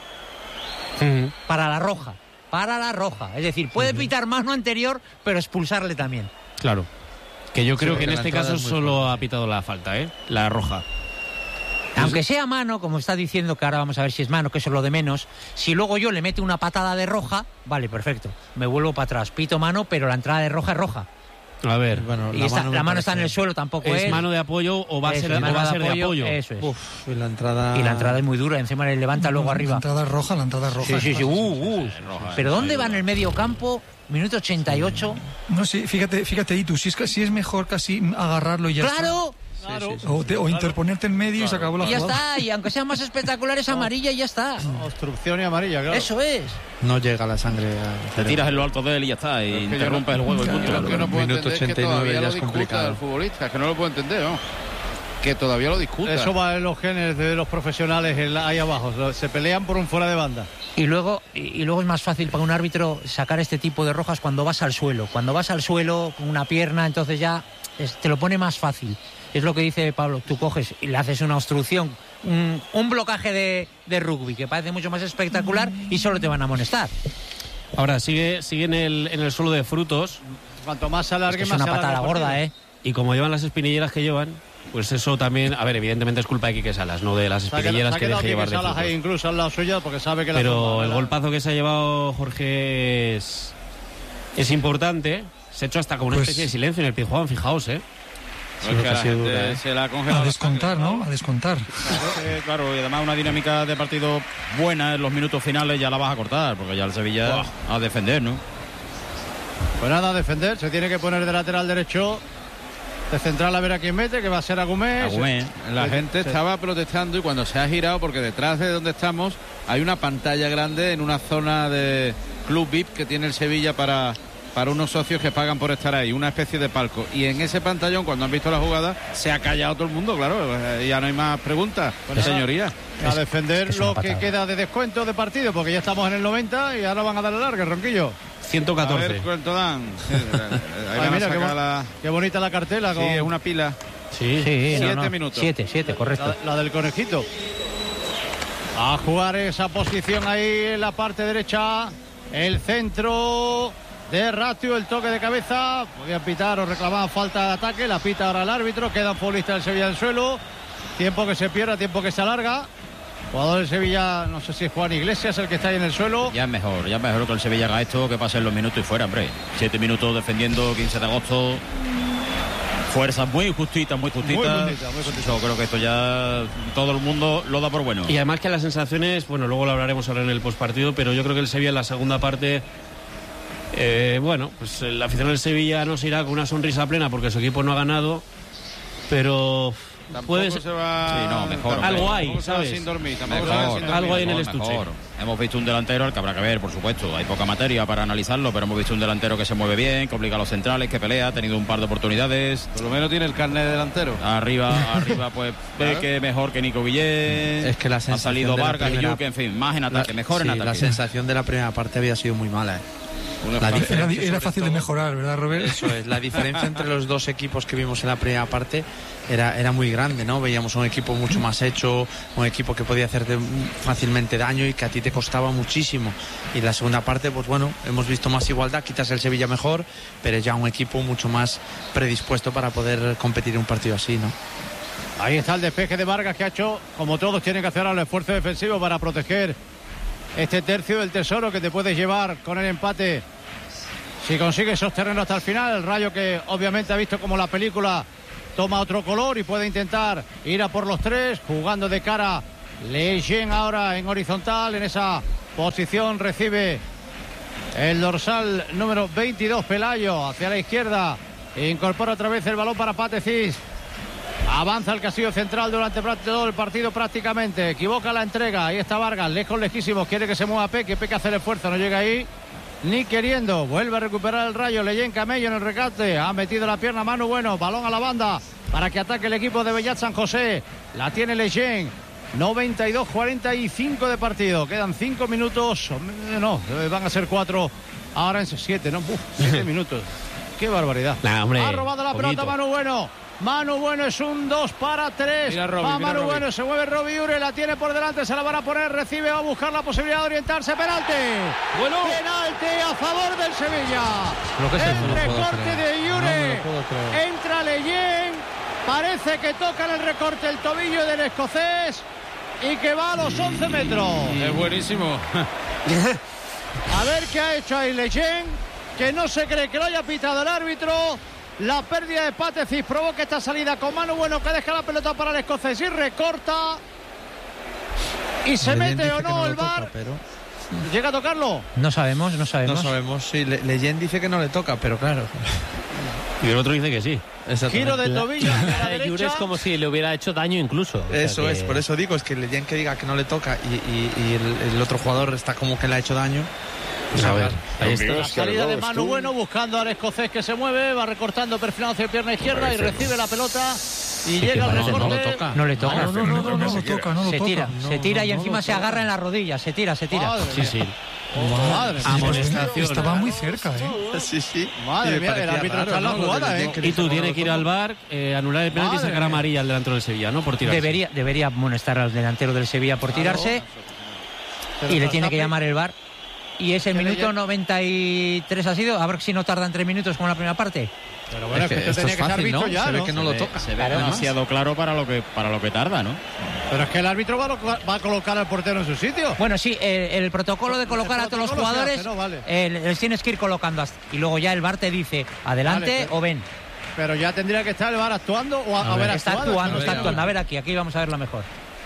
Uh-huh. Para la roja, para la roja. Es decir, puede uh-huh. pitar mano anterior, pero expulsarle también. Claro. Que yo creo sí, que en este caso solo fuerte. Ha pitado la falta, ¿eh? La roja. Aunque sea mano, como está diciendo, que ahora vamos a ver si es mano, que eso es lo de menos. Si luego yo le meto una patada de roja, vale, perfecto. Me vuelvo para atrás, pito mano, pero la entrada de roja es roja. A ver, bueno, y la, está, mano, la mano está en el suelo, tampoco es. ¿Es mano de apoyo o va a ser, o va a ser de, apoyo, de apoyo? Eso es. Uf, y la entrada. Y la entrada es muy dura, encima le levanta luego la arriba. La entrada es roja, la entrada es roja. Sí, sí, sí. Uh, uh. Roja, pero ¿dónde va en el medio campo? Minuto ochenta y ocho. No sé, fíjate, fíjate, Itu, si es, si es mejor casi agarrarlo y ya ¡claro! Está. Claro. Sí, sí, sí. O, te, o interponerte en medio claro. y se acabó la y ya jugada. está, y aunque sea más espectacular es amarilla y ya está. Obstrucción y amarilla, claro. Eso es. No llega la sangre. Te tiras en lo alto de él y ya está, y interrumpes el juego. Claro, claro, que no puedo minuto entender ochenta y nueve que todavía ya lo es complicado. El futbolista, es que no lo puedo entender, ¿no? Que todavía lo discuta. Eso va en los genes de los profesionales ahí abajo, se pelean por un fuera de banda. Y luego, y luego es más fácil para un árbitro sacar este tipo de rojas cuando vas al suelo. Cuando vas al suelo con una pierna, entonces ya es, te lo pone más fácil. Es lo que dice Pablo, tú coges y le haces una obstrucción, un, un blocaje de, de rugby que parece mucho más espectacular y solo te van a amonestar. Ahora sigue, sigue en el, en el suelo de Frutos. Cuanto más se alargue, es más es una se alargue patada gorda, ¿eh? Y como llevan las espinilleras que llevan, pues eso también, a ver, evidentemente es culpa de Quique Salas, no de las espinilleras que deje llevar de Frutos. Ahí incluso al lado suyo porque sabe que la Pero forma, el golpazo que se ha llevado Jorge es, es importante. Se ha hecho hasta como una pues, especie de silencio en el Pizjuán, fijaos, ¿eh? Sí, que la gente se la a descontar, ¿no? A descontar. Claro, claro, y además una dinámica de partido buena en los minutos finales ya la vas a cortar, porque ya el Sevilla wow. a defender, ¿no? Pues nada, a defender, se tiene que poner de lateral derecho, de central a ver a quién mete, que va a ser Agumé. Agumé. La gente estaba protestando y cuando se ha girado, porque detrás de donde estamos hay una pantalla grande en una zona de Club V I P que tiene el Sevilla para... para unos socios que pagan por estar ahí, una especie de palco. Y en ese pantallón, cuando han visto la jugada, se ha callado todo el mundo, claro. Ya no hay más preguntas, pues señoría. A defender es lo que queda de descuento de partido, porque ya estamos en el noventa y ahora van a darle larga, Ronquillo. ciento catorce. A ver cuánto dan. Ahí Ay, van mira, a sacar qué, la... qué bonita la cartela. Con... Sí, es una pila. Sí, sí siete no, no. minutos. Siete, siete, correcto. La, la del conejito. A jugar esa posición ahí en la parte derecha. El centro... de Ratio, el toque de cabeza, podían pitar o reclamar falta de ataque, la pita ahora el árbitro, queda un futbolista del Sevilla en el suelo, tiempo que se pierde, tiempo que se alarga, jugador del Sevilla, no sé si es Juan Iglesias el que está ahí en el suelo. Ya es mejor, ya es mejor que el Sevilla haga esto, que pasen los minutos y fuera, hombre, siete minutos defendiendo, quince de agosto, fuerzas muy justitas, muy justitas. Muy justita, muy justita. Yo creo que esto ya todo el mundo lo da por bueno. Y además que las sensaciones, bueno, luego lo hablaremos ahora en el postpartido, pero yo creo que el Sevilla en la segunda parte... Eh, bueno, pues la afición del Sevilla no se irá con una sonrisa plena porque su equipo no ha ganado, pero puede ser... se va... sí, no, mejor, algo hay, ¿sabes? Sin dormir, mejor, se sin dormir. Algo hay en el mejor, estuche. Mejor. Hemos visto un delantero al que habrá que ver, por supuesto. Hay poca materia para analizarlo, pero hemos visto un delantero que se mueve bien, que obliga a los centrales, que pelea, ha tenido un par de oportunidades. Por lo menos tiene el carnet de delantero. Arriba, arriba, pues ve que mejor que Nico Guillén. Es que la ha salido Vargas primera... y Yuke, en fin, más en ataque, la, mejor sí, en ataque. La sensación de la primera parte había sido muy mala, ¿eh? La era, era fácil de mejorar, ¿verdad, Robert? Eso es, la diferencia entre los dos equipos que vimos en la primera parte era, era muy grande, ¿no? Veíamos un equipo mucho más hecho, un equipo que podía hacerte fácilmente daño y que a ti te costaba muchísimo. Y en la segunda parte, pues bueno, hemos visto más igualdad, quizás el Sevilla mejor, pero ya un equipo mucho más predispuesto para poder competir en un partido así, ¿no? Ahí está el despeje de Vargas, que ha hecho, como todos tienen que hacer ahora, el esfuerzo defensivo para proteger este tercio del tesoro que te puedes llevar con el empate si consigues sostenerlo hasta el final. El Rayo, que obviamente ha visto como la película toma otro color y puede intentar ir a por los tres, jugando de cara. Leyen ahora en horizontal, en esa posición recibe el dorsal número veintidós, Pelayo, hacia la izquierda, incorpora otra vez el balón para Patecís. Avanza el castillo central durante todo el partido prácticamente. Equivoca la entrega. Ahí está Vargas, lejos, lejísimos. Quiere que se mueva Peque. Peque hace el esfuerzo. No llega ahí ni queriendo. Vuelve a recuperar el Rayo. Leyen Camello en el recate. Ha metido la pierna Manu Bueno. Balón a la banda para que ataque el equipo de Bellat San José. La tiene Leyen. noventa y dos cuarenta y cinco de partido. Quedan cinco minutos. No, van a ser cuatro. Ahora en siete, ¿no? Uf, siete minutos. Qué barbaridad. Nah, hombre, ha robado la poquito. pelota Manu Bueno. Manu Bueno es un dos para tres. Mira Robbie, va mira Manu Robbie. Bueno, se mueve Robbie Ure, la tiene por delante, se la van a poner, recibe, va a buscar la posibilidad de orientarse. Penalti. Bueno. Penalti a favor del Sevilla. Lo que es el eso, no puedo recorte creer. de No Ure. me lo puedo creer. Entra Leyen. Parece que toca en el recorte el tobillo del escocés y que va a los once metros. Es buenísimo. A ver qué ha hecho ahí Leyen, que no se cree que lo haya pitado el árbitro. La pérdida de Patecís provoca esta salida con Manu Bueno, que deja la pelota para el escocés y recorta. Y se Leyen mete dice o que no lo el toca, V A R. pero ¿Llega a tocarlo? No sabemos, no sabemos. no sabemos. Sí, Le- Leyen dice que no le toca, pero claro. Y el otro dice que sí. Giro de tobillo a la La de Jure derecha. es como si le hubiera hecho daño incluso. O sea Eso que- es, por eso digo, es que Leyen que diga que no le toca y, y- y el, el otro jugador está como que le ha hecho daño. Pues A ver, claro. ahí está. La salida de Manu Bueno buscando al escocés que se mueve, va recortando, perfilando hacia pierna izquierda y recibe la pelota y llega al no, no recorte. lo toca. No le toca. No, no, no, no, no lo toca, no lo Se toca. tira, No, se tira no, y no encima lo se toca. agarra en la rodilla, se tira, se tira. Madre Sí, mía. sí. Oh, madre mía. Amonestación. Estaba muy cerca, ¿eh? Sí, sí. Madre Y me mía, el parecía árbitro raro, está en la ¿no? Lo de jugada, Leyen ¿eh? que Y dice tú que no tienes lo que ir al toca. V A R, eh, anular el penalti y Madre sacar mía. amarilla al delantero del Sevilla, ¿no? Por tirarse. Debería, debería amonestar al delantero del Sevilla por tirarse Pero y le tiene que Verstappen- llamar el V A R. Y es el Que le minuto llame- noventa y tres ha sido. A ver si no tardan tres minutos como la primera parte. Pero bueno, es que, esto esto tenía es que estar fácil, visto ¿no? ya, Se ve ¿no? que no lo toca. Se ve Claro, demasiado claro para lo que para lo que tarda, ¿no? Pero es que el árbitro va a, lo- va a colocar al portero en su sitio. Bueno, sí, el, el protocolo de colocar El a todos los protocolo se jugadores, hace, ¿no? Vale. eh, les tienes que ir colocando hasta- y luego ya el V A R te dice adelante Vale, pero- o ven. Pero ya tendría que estar el V A R actuando o a, A haber ver, está actuado. actuando, No está sé. actuando. A ver aquí, aquí vamos a verla mejor.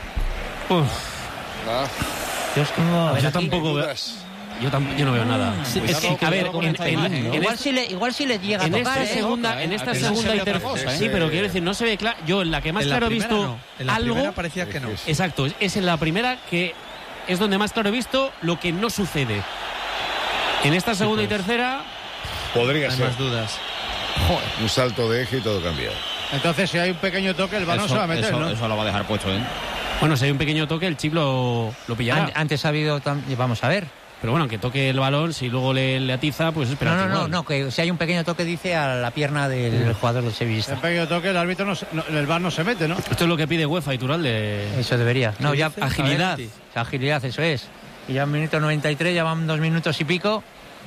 Ah, Yo, es que no- a ver Yo aquí. tampoco veo. dudas. Yo, tam- yo no veo nada. Sí, Es es que, que a ver, cuidado con en, esta en- imagen, ¿no? en igual, es- si le, igual si le llega a en tocar, esta ¿eh? segunda, en esta Aquí no segunda se y ve otra tercera. cosa, ¿eh? Sí, pero quiero decir, no se ve claro. Yo en la que más En la claro he primera visto no. En la algo. primera parecía que no. Exacto, es en la primera que es donde más claro he visto lo que no sucede. En esta segunda y tercera, Podría Hay ser. más dudas. Un salto de eje y todo cambia. Entonces, si hay un pequeño toque, el balón se va a meter, eso, ¿no? eso lo va a dejar puesto, ¿eh? bueno, si hay un pequeño toque, el chip lo, lo pillará. An- Antes ha habido, tam- vamos a ver. Pero bueno, aunque toque el balón, si luego le, le atiza, pues espera. No, no, no, no, que si hay un pequeño toque dice a la pierna del jugador del Un sevillista. pequeño toque, el árbitro no, se- no- el V A R no se mete, ¿no? Esto es lo que pide UEFA y Turalde. Eso debería. No, ya dice? Agilidad. a ver, agilidad, eso es. Y ya en minuto noventa y tres, ya van dos minutos y pico.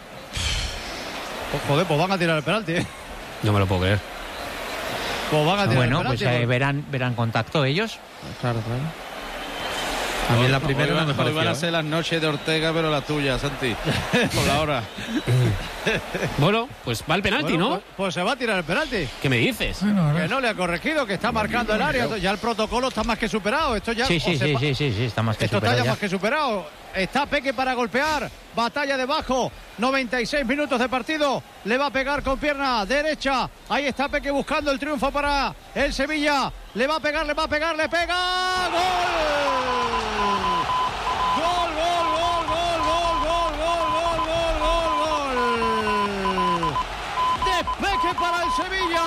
Pues, joder, pues van a tirar el penalti, ¿eh? No me lo puedo creer. Pues van a tirar Bueno, el pues penalti. eh, verán, verán contacto ellos. Claro, claro. A mí la primera Hoy no van- me hoy van pareció. a ser las noches de Ortega, pero la tuya, Santi. Por la hora. Bueno, pues va el penalti, Bueno, ¿no? Pues, pues se va a tirar el penalti. ¿Qué me dices? Bueno, a Que ver. no le ha corregido, que está marcando el área. Ya el protocolo está más que superado. Esto ya Sí, o sí, se sí, pa- sí, sí, sí, está más que Esto está superado ya ya. más que superado. Está Peque para golpear. Batalla debajo. noventa y seis minutos de partido. Le va a pegar con pierna derecha. Ahí está Peque buscando el triunfo para el Sevilla. Le va a pegar, le va a pegar, le pega. ¡Gol! Gol, gol, gol, gol, gol, gol, gol, gol, gol, gol. Despeje para el Sevilla.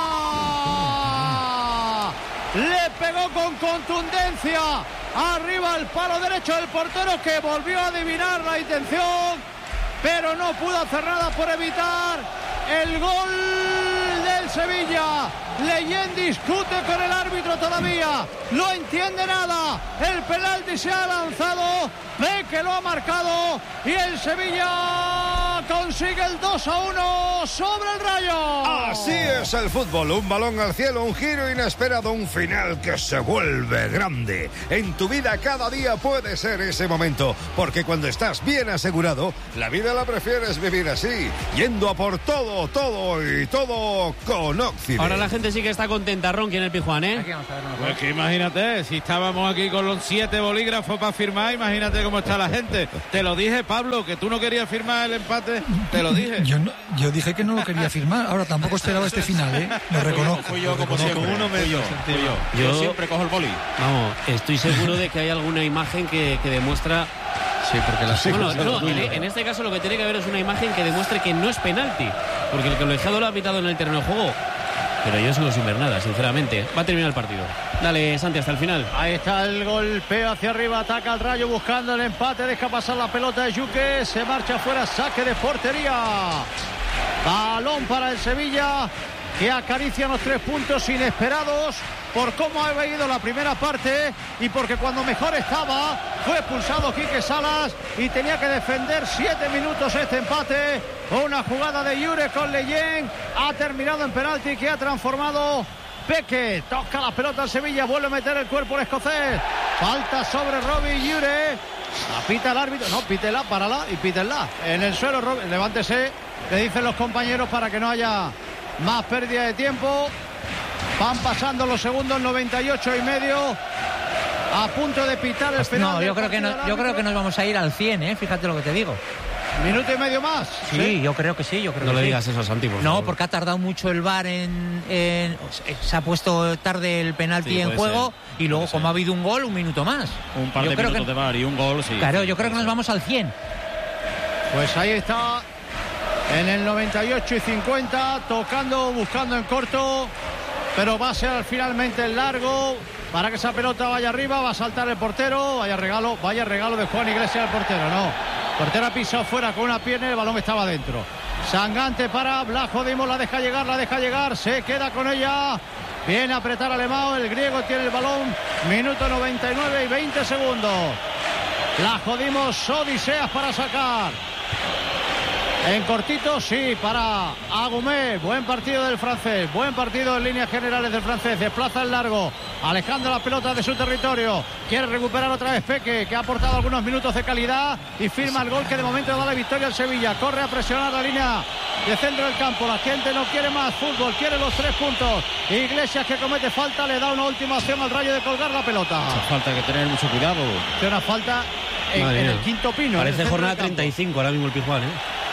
Le pegó con contundencia. Arriba el palo derecho del portero, que volvió a adivinar la intención pero no pudo hacer nada por evitar el gol del Sevilla. Leyen discute con el árbitro todavía, no entiende nada, el penalti se ha lanzado, ve que lo ha marcado y el Sevilla consigue el dos a uno sobre el Rayo. Así es el fútbol, un balón al cielo, un giro inesperado, un final que se vuelve grande. En tu vida cada día puede ser ese momento, porque cuando estás bien asegurado, la vida la prefieres vivir así, yendo a por todo, todo y todo con Occident. Ahora la gente sí que está contenta, Ronqui, en el Pizjuán, ¿eh? Pues que imagínate, si estábamos aquí con los siete bolígrafos para firmar, imagínate cómo está la gente. Te lo dije, Pablo, que tú no querías firmar el empate, te lo dije. Yo, no, yo dije que no lo quería firmar, ahora tampoco esperaba este final, ¿eh? Lo reconozco. Fui yo, lo como reconozco. siempre. Uno me dio. Yo, yo siempre cojo el boli. Vamos, estoy seguro de que hay alguna imagen que, que demuestra... Sí, porque la bueno, no, en, en este caso lo que tiene que haber es una imagen que demuestre que no es penalti, porque el colegiado lo ha pitado en el terreno de juego. Pero yo sigo sin ver nada, sinceramente. Va a terminar el partido. Dale, Santi, hasta el final. Ahí está el golpeo hacia arriba, ataca el Rayo buscando el empate, deja pasar la pelota de Yuque, se marcha fuera, saque de portería. Balón para el Sevilla, que acaricia los tres puntos inesperados por cómo ha ido la primera parte y porque cuando mejor estaba fue expulsado Quique Salas y tenía que defender siete minutos este empate. Una jugada de Yure con Leyen, ha terminado en penalti que ha transformado Peque. Toca la pelota al Sevilla, vuelve a meter el cuerpo el escocés. Falta sobre Robbie Yure. Apita el árbitro, no, pítela, párala y pítenla. En el suelo, Robbie, levántese, le dicen los compañeros para que no haya más pérdida de tiempo. Van pasando los segundos, noventa y ocho y medio. A punto de pitar el final. No, yo creo que no, yo creo que nos vamos a ir al cien, ¿eh? Fíjate lo que te digo. ¿Minuto y medio más? Sí, ¿sí? Yo creo que sí, yo creo no que le sí. digas eso a Santi, por No, favor. porque ha tardado mucho el V A R en, en... Se ha puesto tarde el penalti Sí, en juego ser, y luego como ser. ha habido un gol, un minuto más. Un par yo de creo minutos que... de V A R y un gol, sí. Claro, sí, yo creo que nos ser. vamos al cien. Pues ahí está, en el noventa y ocho y cincuenta, tocando, buscando en corto, pero va a ser finalmente el largo para que esa pelota vaya arriba. Va a saltar el portero, vaya regalo, vaya regalo de Juan Iglesias al portero, no. Portero ha pisado fuera con una pierna y el balón estaba dentro. Sangante para Blajo Dimos, la deja llegar, la deja llegar, se queda con ella. Viene a apretar Alemão, el griego tiene el balón. Minuto noventa y nueve y veinte segundos. Blajo Dimos, odiseas para sacar. En cortito, sí, para Agumé. Buen partido del francés, buen partido en líneas generales del francés. Desplaza el largo, alejando la pelota de su territorio. Quiere recuperar otra vez Peque, que ha aportado algunos minutos de calidad y firma el gol que de momento da la victoria al Sevilla. Corre a presionar la línea de centro del campo. La gente no quiere más fútbol, quiere los tres puntos. Iglesias, que comete falta, le da una última opción al Rayo de colgar la pelota. Esa falta hay que tener mucho cuidado. Tiene una falta en, en el quinto pino. Parece jornada treinta y cinco ahora mismo el Pizjuán, ¿eh?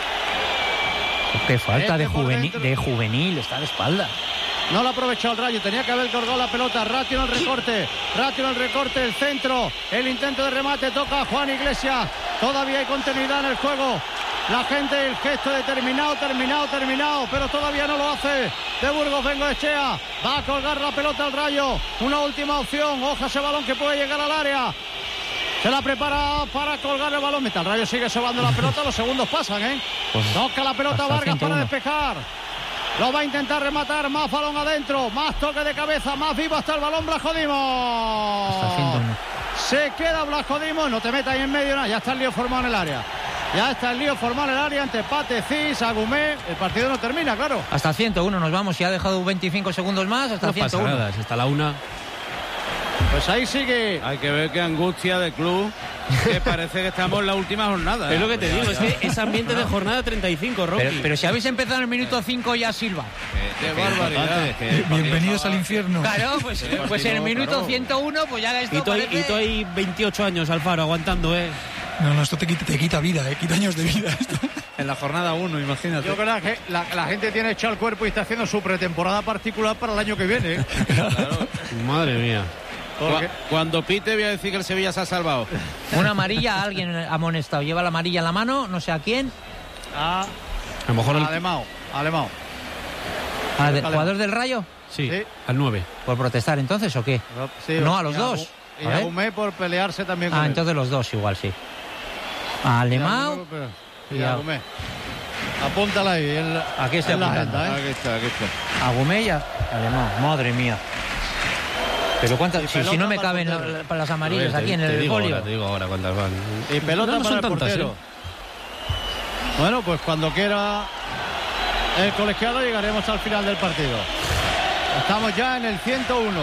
Qué falta de, Este por juvenil, dentro. de juvenil, está de espalda. No lo ha aprovechado el Rayo, tenía que haber colgado la pelota. Ratio en el recorte, Ratio en el recorte, el centro, el intento de remate, toca a Juan Iglesias. Todavía hay continuidad en el juego. La gente, el gesto de terminado, terminado, terminado, pero todavía no lo hace. De Burgos Bengoechea, va a colgar la pelota al Rayo. Una última opción, oja ese balón que puede llegar al área. Se la prepara para colgar el balón. El Rayo sigue sobando la pelota, los segundos pasan, ¿eh? Toca la pelota hasta Vargas ciento uno. para despejar. Lo va a intentar rematar, más balón adentro, más toque de cabeza, más vivo hasta el balón Blajo Dimos. Hasta ciento uno. Se queda Blajo Dimos, no te metas ahí en medio, nada, ya está el lío formado en el área. Ya está el lío formado en el área entre Pate, Cis, Agumé. El partido no termina, claro. Hasta ciento uno nos vamos, si ha dejado veinticinco segundos más, hasta No pasa ciento uno. nada, si está la una. Pues ahí sigue. Hay que ver qué angustia de club, que parece que estamos en la última jornada. ¿eh? Es lo que te digo, es que es ambiente de jornada treinta y cinco, Rocky. Pero, pero si habéis empezado en el minuto cinco ya silba. Qué barbaridad. Bienvenidos al infierno. Claro, pues, pues en el minuto ciento uno, pues ya esto Y tú, hay, parece... y tú hay veintiocho años, Alfaro, aguantando, ¿eh? No, no, esto te quita, te quita vida, eh, quita años de vida. Esto. En la jornada uno, imagínate. Yo creo que la, la gente tiene echado el cuerpo y está haciendo su pretemporada particular para el año que viene. ¿eh? Claro. Madre mía. Cu- Cuando pite voy a decir que el Sevilla se ha salvado. Una amarilla, alguien ha amonestado. Lleva la amarilla en la mano, no sé a quién. A, A lo mejor el... Alemão, Alemão. ¿Al de- jugador del Rayo? Sí, Sí. al nueve. ¿Por protestar entonces o qué? Sí, No, a los y dos. Agu- Y A ver. Agumé por pelearse también con Ah, él. entonces los dos igual, sí. Alemão. Y a... Apúntala ahí. En, aquí estoy en apuntando. La agenda, ¿eh? Aquí está, aquí está. A Gumé y a Alemán. Madre mía. Pero cuántas, si, si no me caben la, la, las amarillas aquí en el folio. Te digo ahora cuántas van. Y pelota no, no para el tantas, portero. ¿eh? Bueno, pues cuando quiera el colegiado llegaremos al final del partido. Estamos ya en el ciento uno.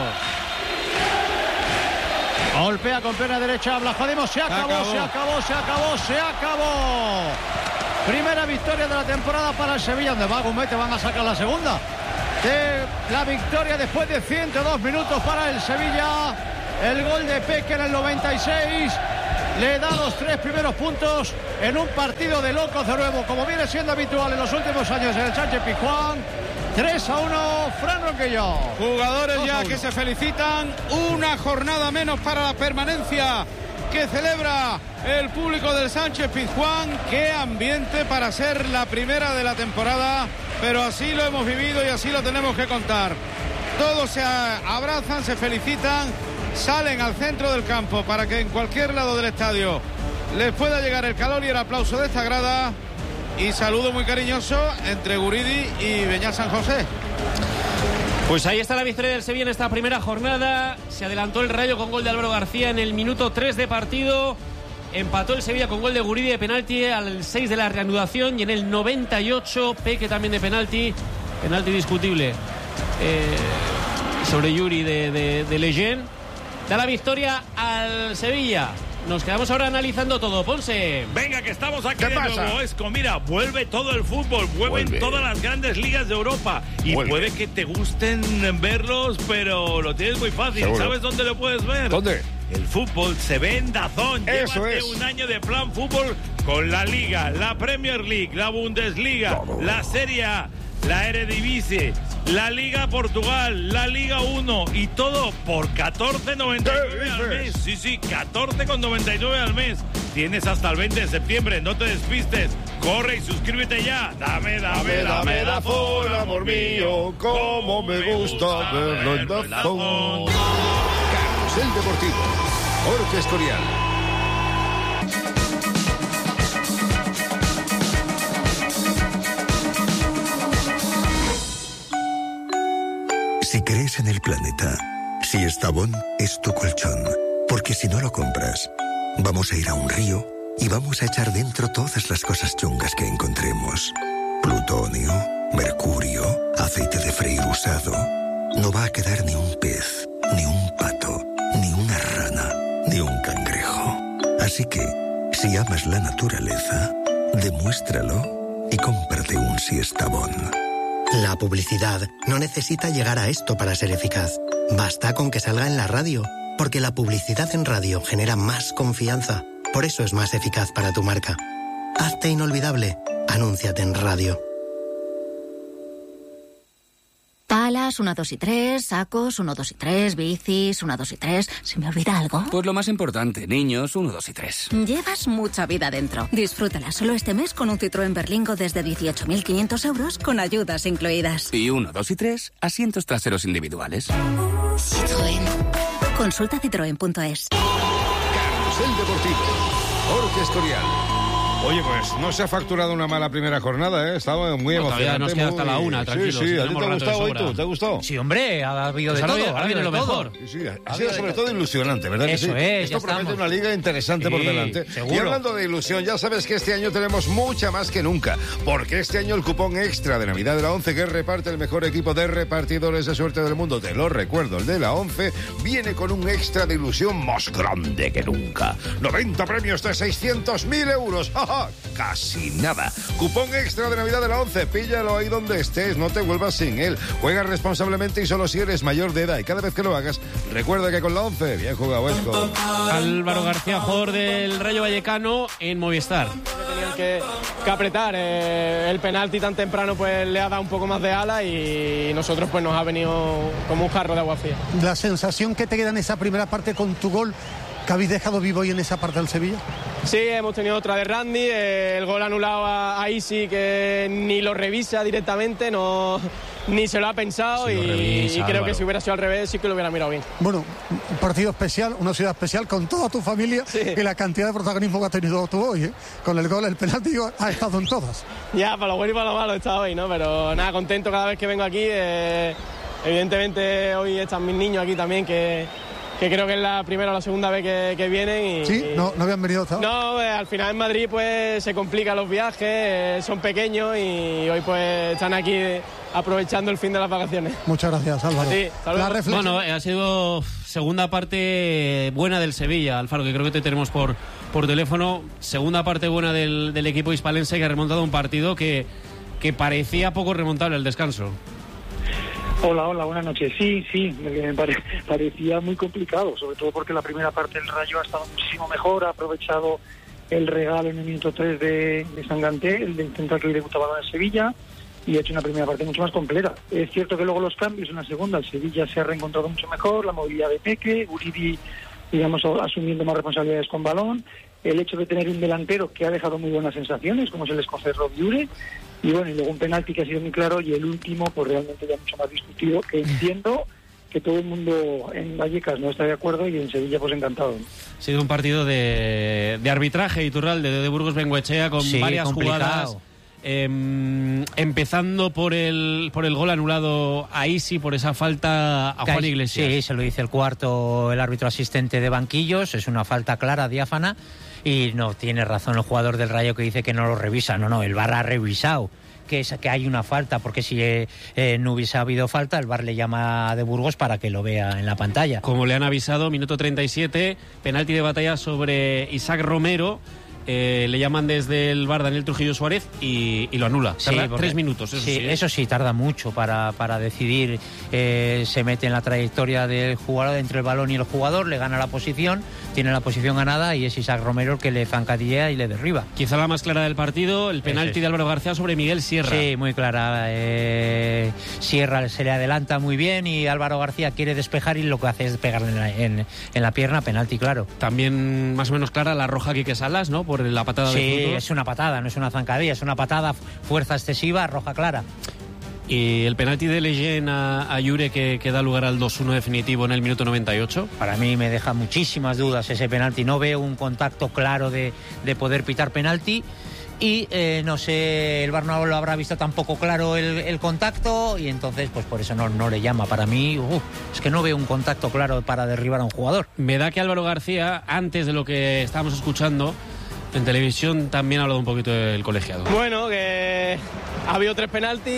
Golpea con pierna derecha, Blaspadimos, se acabó, acabó, se acabó, se acabó, se acabó. Primera victoria de la temporada para el Sevilla, donde va Gumé, te van a sacar la segunda. De la victoria después de ciento dos minutos para el Sevilla. El gol de Peque en el noventa y seis le da los tres primeros puntos en un partido de locos de nuevo, como viene siendo habitual en los últimos años en el Sánchez-Pizjuán. tres a uno, Fran Ronquillo. Jugadores ya que se felicitan. Una jornada menos para la permanencia que celebra el público del Sánchez-Pizjuán. Qué ambiente para ser la primera de la temporada, pero así lo hemos vivido y así lo tenemos que contar. Todos se abrazan, se felicitan, salen al centro del campo para que en cualquier lado del estadio les pueda llegar el calor y el aplauso de esta grada. Y saludo muy cariñoso entre Guridi y Beñat San José. Pues ahí está la victoria del Sevilla en esta primera jornada. Se adelantó el Rayo con gol de Álvaro García en el minuto tres de partido. Empató el Sevilla con gol de Guridi de penalti al seis de la reanudación. Y en el noventa y ocho, Peque también de penalti. Penalti discutible eh, sobre Yuri de, de, de Leyen. Da la victoria al Sevilla. Nos quedamos ahora analizando todo, Ponce. Venga, que estamos aquí de nuevo, Esco. Mira, vuelve todo el fútbol, vuelven vuelve. todas las grandes ligas de Europa. Y vuelve. Puede que te gusten verlos, pero lo tienes muy fácil. ¿Seguro? ¿Sabes dónde lo puedes ver? ¿Dónde? El fútbol se ve en DAZN. Eso Llévate es. un año de plan fútbol con la Liga, la Premier League, la Bundesliga, todo. La Serie A, la Eredivisie, la Liga Portugal, la Liga uno y todo por catorce noventa y nueve al mes. Sí, sí, catorce noventa y nueve al mes. Tienes hasta el veinte de septiembre, no te despistes. Corre y suscríbete ya. Dame, dame, dame, dame DAZN, amor mío, como me gusta verlo en DAZN. Carrusel Deportivo, Jorge Escorial. Si crees en el planeta, Siestabón es tu colchón. Porque si no lo compras, vamos a ir a un río y vamos a echar dentro todas las cosas chungas que encontremos. Plutonio, mercurio, aceite de freír usado. No va a quedar ni un pez, ni un pato, ni una rana, ni un cangrejo. Así que, si amas la naturaleza, demuéstralo y cómprate un Siestabón. La publicidad no necesita llegar a esto para ser eficaz. Basta con que salga en la radio, porque la publicidad en radio genera más confianza. Por eso es más eficaz para tu marca. Hazte inolvidable. Anúnciate en radio. Palas, uno, dos y tres, sacos, uno, dos y tres, bicis, uno, dos y tres. ¿Se me olvida algo? Pues lo más importante, niños, uno, dos y tres. Llevas mucha vida dentro. Disfrútala solo este mes con un Citroën Berlingo desde dieciocho mil quinientos euros con ayudas incluidas. Y uno, dos y tres, asientos traseros individuales. Citroën. Consulta citroen punto es. Carrusel Deportivo, Jorge Escorial. Oye, pues no se ha facturado una mala primera jornada, ¿eh? Estaba muy no, emocionante. Todavía nos queda muy... hasta la una, tranquilo. Sí, sí, si ¿a ti te ha gustado hoy tú? ¿Te ha gustado? Sí, hombre, ha habido de pues todo. Ha habido lo mejor. Sí, sí, ha sido sobre todo ilusionante, ¿verdad Eso que sí? es, Esto ya promete estamos. una liga interesante sí, por delante. Seguro. Y hablando de ilusión, ya sabes que este año tenemos mucha más que nunca, porque este año el cupón extra de Navidad de la ONCE, que reparte el mejor equipo de repartidores de suerte del mundo, te lo recuerdo, el de la ONCE, viene con un extra de ilusión más grande que nunca. noventa premios de seiscientos mil euros. ¡Ja, ja! Casi nada. Cupón extra de Navidad de la ONCE. Píllalo ahí donde estés, no te vuelvas sin él. Juega responsablemente y solo si eres mayor de edad. Y cada vez que lo hagas, recuerda que con la ONCE, bien jugado, Esco. Álvaro García, jugador del Rayo Vallecano en Movistar. Tenían que, que apretar. Eh, el penalti tan temprano pues le ha dado un poco más de ala y nosotros pues nos ha venido como un jarro de agua fría. La sensación que te queda en esa primera parte con tu gol, que habéis dejado vivo hoy en esa parte del Sevilla. Sí, hemos tenido otra de Randy, eh, el gol anulado a, a Isi, que ni lo revisa directamente, no, ni se lo ha pensado, y, revisa, y creo Álvaro. que si hubiera sido al revés sí que lo hubiera mirado bien. Bueno, un partido especial, una ciudad especial con toda tu familia y la cantidad de protagonismo que ha tenido tú hoy, ¿eh? Con el gol, el penalti, ha estado en todas. Ya, para lo bueno y para lo malo he estado hoy, ¿no? Pero nada, contento cada vez que vengo aquí. Eh, evidentemente hoy están mis niños aquí también, que, que creo que es la primera o la segunda vez que, que vienen. Y, Sí, no, no habían venido hasta ahora. No, eh, al final en Madrid pues se complican los viajes, eh, son pequeños y hoy pues están aquí eh, aprovechando el fin de las vacaciones. Muchas gracias, Álvaro. Sí, hasta luego. La reflexión. Bueno, eh, ha sido segunda parte buena del Sevilla, Alfaro, que creo que te tenemos por, por teléfono. Segunda parte buena del, del equipo hispalense, que ha remontado un partido que, que parecía poco remontable al descanso. Hola, hola, buenas noches. Sí, sí, me pare- parecía muy complicado, sobre todo porque la primera parte del Rayo ha estado muchísimo mejor, ha aprovechado el regalo en el minuto tres de, de Sanganté, el de intentar que hoy debuta balón en Sevilla, y ha hecho una primera parte mucho más completa. Es cierto que luego los cambios en la segunda, el Sevilla se ha reencontrado mucho mejor, la movilidad de Peque, Uribe, digamos, asumiendo más responsabilidades con balón, el hecho de tener un delantero que ha dejado muy buenas sensaciones, como es el escocés Rob Ure, y bueno, y luego un penalti que ha sido muy claro, y el último pues realmente ya mucho más discutido, que entiendo que todo el mundo en Vallecas no está de acuerdo, y en Sevilla pues encantado. Ha sido un partido de, de arbitraje, Iturralde, de, de Burgos Bengoechea, con Sí, varias complicado. jugadas. Eh, empezando por el por el gol anulado a Isi, por esa falta a Juan Iglesias. Sí, se lo dice el cuarto, el árbitro asistente de banquillos, es una falta clara, diáfana, y no tiene razón el jugador del Rayo que dice que no lo revisa. No, no, el V A R ha revisado que, es, que hay una falta, porque si eh, eh, no hubiese habido falta, el V A R le llama de Burgos para que lo vea en la pantalla. Como le han avisado, minuto treinta y siete, penalti de batalla sobre Isaac Romero. Eh, le llaman desde el V A R Daniel Trujillo Suárez y, y lo anula. Sí, Tarda porque- tres minutos, eso sí. sí, ¿eh? eso sí, tarda mucho para, para decidir. Eh, se mete en la trayectoria del jugador, entre el balón y el jugador, le gana la posición, tiene la posición ganada, y es Isaac Romero el que le zancadillea y le derriba. Quizá la más clara del partido, el penalti Ese es. de Álvaro García sobre Miguel Sierra. Sí, muy clara. Eh, Sierra se le adelanta muy bien y Álvaro García quiere despejar y lo que hace es pegarle en la, en, en la pierna, penalti, claro. También más o menos clara la roja Quique Salas, ¿no? Por la patada de Sí, Frutos. es una patada, no es una zancadilla, es una patada, fuerza excesiva, roja clara. Y el penalti de Leyen a, a Yure que, que da lugar al dos uno definitivo en el minuto noventa y ocho. Para mí me deja muchísimas dudas ese penalti. No veo un contacto claro de, de poder pitar penalti. Y eh, no sé, el V A R no lo habrá visto tampoco claro el, el contacto, y entonces pues por eso no, no le llama. Para mí, uf, es que no veo un contacto claro para derribar a un jugador. Me da que Álvaro García, antes de lo que estábamos escuchando en televisión, también ha hablado un poquito del colegiado. Bueno, que ha habido tres penaltis,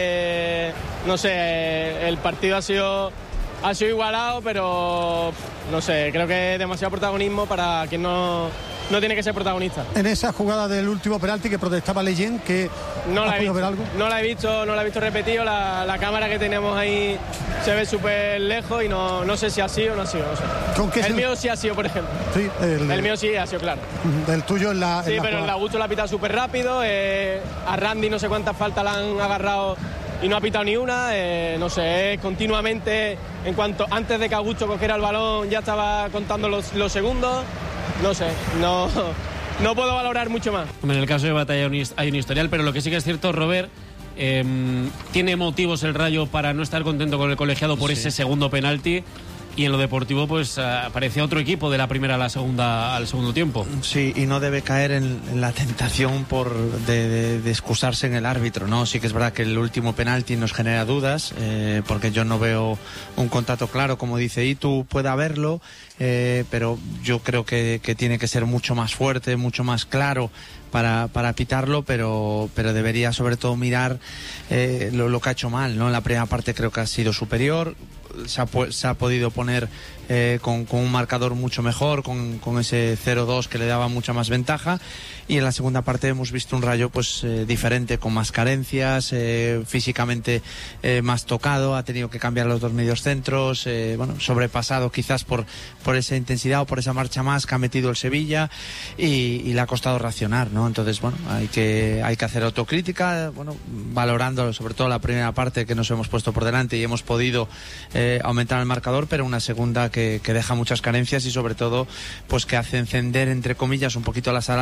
eh, no sé, eh, el partido ha sido, ha sido igualado, pero no sé, creo que es demasiado protagonismo para quien no, no tiene que ser protagonista. En esa jugada del último penalti que protestaba Leyen, que No ¿has la, he podido visto, visto, ver algo? no la he visto, no la he visto repetido, la, la cámara que tenemos ahí se ve súper lejos y no, no sé si ha sido o no ha sido. No sé. ¿Con qué el se- mío sí ha sido, por ejemplo. Sí, el, El mío sí ha sido claro. del tuyo en la. en Sí, la pero el de jugada. Augusto lo ha pitado súper rápido. Eh, a Randy no sé cuántas faltas le han agarrado y no ha pitado ni una. Eh, no sé, es continuamente, en cuanto antes de que Augusto cogiera el balón, ya estaba contando los, los segundos. No sé, no, no puedo valorar mucho más. En el caso de Batalla hay un his- hay un historial, pero lo que sí que es cierto, Robert, eh, tiene motivos el Rayo para no estar contento con el colegiado por Sí. ese segundo penalti. Y en lo deportivo, pues ah, parecía otro equipo de la primera a la segunda al segundo tiempo. Sí, y no debe caer en, en la tentación por de, de- de excusarse en el árbitro, ¿no? Sí que es verdad que el último penalti nos genera dudas, eh, porque yo no veo un contacto claro, como dice Itu, puede haberlo, eh, pero yo creo que, que tiene que ser mucho más fuerte, mucho más claro para, para pitarlo, pero, pero debería sobre todo mirar eh, lo, lo que ha hecho mal, ¿no? En la primera parte creo que ha sido superior, se ha, pu- se ha podido poner eh, con, con un marcador mucho mejor, con, con ese cero dos que le daba mucha más ventaja, y en la segunda parte hemos visto un Rayo pues eh, diferente, con más carencias, eh, físicamente eh, más tocado, ha tenido que cambiar los dos medios centros, eh, bueno, sobrepasado quizás por, por esa intensidad o por esa marcha más que ha metido el Sevilla, y, y le ha costado racionar, ¿no? Entonces, bueno, hay que, hay que hacer autocrítica, bueno, valorando sobre todo la primera parte que nos hemos puesto por delante y hemos podido eh, aumentar el marcador, pero una segunda que, que deja muchas carencias y sobre todo pues que hace encender entre comillas un poquito las alarmas y,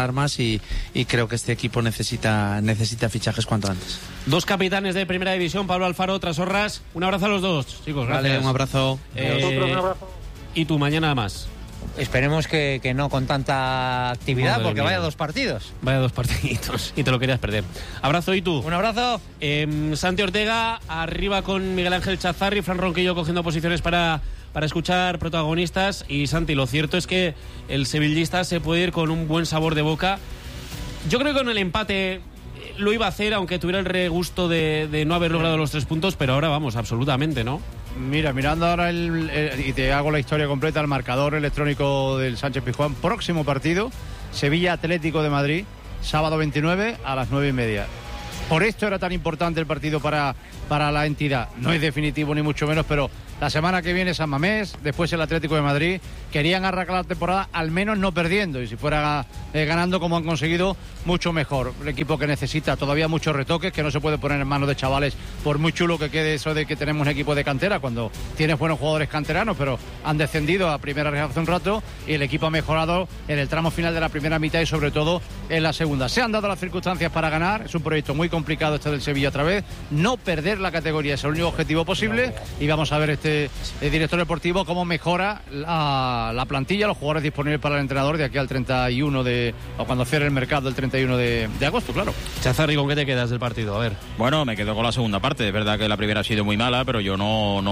y, y creo que este equipo necesita, necesita fichajes cuanto antes. Dos capitanes de primera división, Pablo Alfaro, Trasorras. Un abrazo a los dos, chicos. Gracias. Vale, un abrazo. Eh, un abrazo. Y tú, mañana más. Esperemos que, que no con tanta actividad, Madre porque mía. vaya dos partidos. Vaya dos partiditos y te lo querías perder. Abrazo. ¿Y tú? Un abrazo. Eh, Santi Ortega, arriba con Miguel Ángel Chazarri, Fran Ronquillo cogiendo posiciones para, para escuchar protagonistas. Y Santi, lo cierto es que el sevillista se puede ir con un buen sabor de boca. Yo creo que con el empate lo iba a hacer, aunque tuviera el regusto de, de no haber logrado los tres puntos, pero ahora vamos, absolutamente, ¿no? Mira, mirando ahora el, el- y te hago la historia completa, el marcador electrónico del Sánchez Pizjuán. Próximo partido, Sevilla Atlético de Madrid, sábado veintinueve a las nueve y media. Por esto era tan importante el partido para, para la entidad. No es definitivo ni mucho menos, pero la semana que viene San Mamés, después el Atlético de Madrid. Querían arrancar la temporada al menos no perdiendo, y si fuera eh, ganando como han conseguido, mucho mejor. Un equipo que necesita todavía muchos retoques, que no se puede poner en manos de chavales, por muy chulo que quede eso de que tenemos un equipo de cantera, cuando tienes buenos jugadores canteranos, pero han descendido a primera red hace un rato y el equipo ha mejorado en el tramo final de la primera mitad y sobre todo en la segunda. Se han dado las circunstancias para ganar, es un proyecto muy complicado este del Sevilla otra vez, no perder la categoría es el único objetivo posible, y vamos a ver este el director deportivo cómo mejora la, la plantilla, los jugadores disponibles para el entrenador de aquí al treinta y uno de, o cuando cierre el mercado el treinta y uno de, de agosto, claro. Chazarri, ¿con qué te quedas del partido? A ver. Bueno, me quedo con la segunda parte. Es verdad que la primera ha sido muy mala, pero yo no, no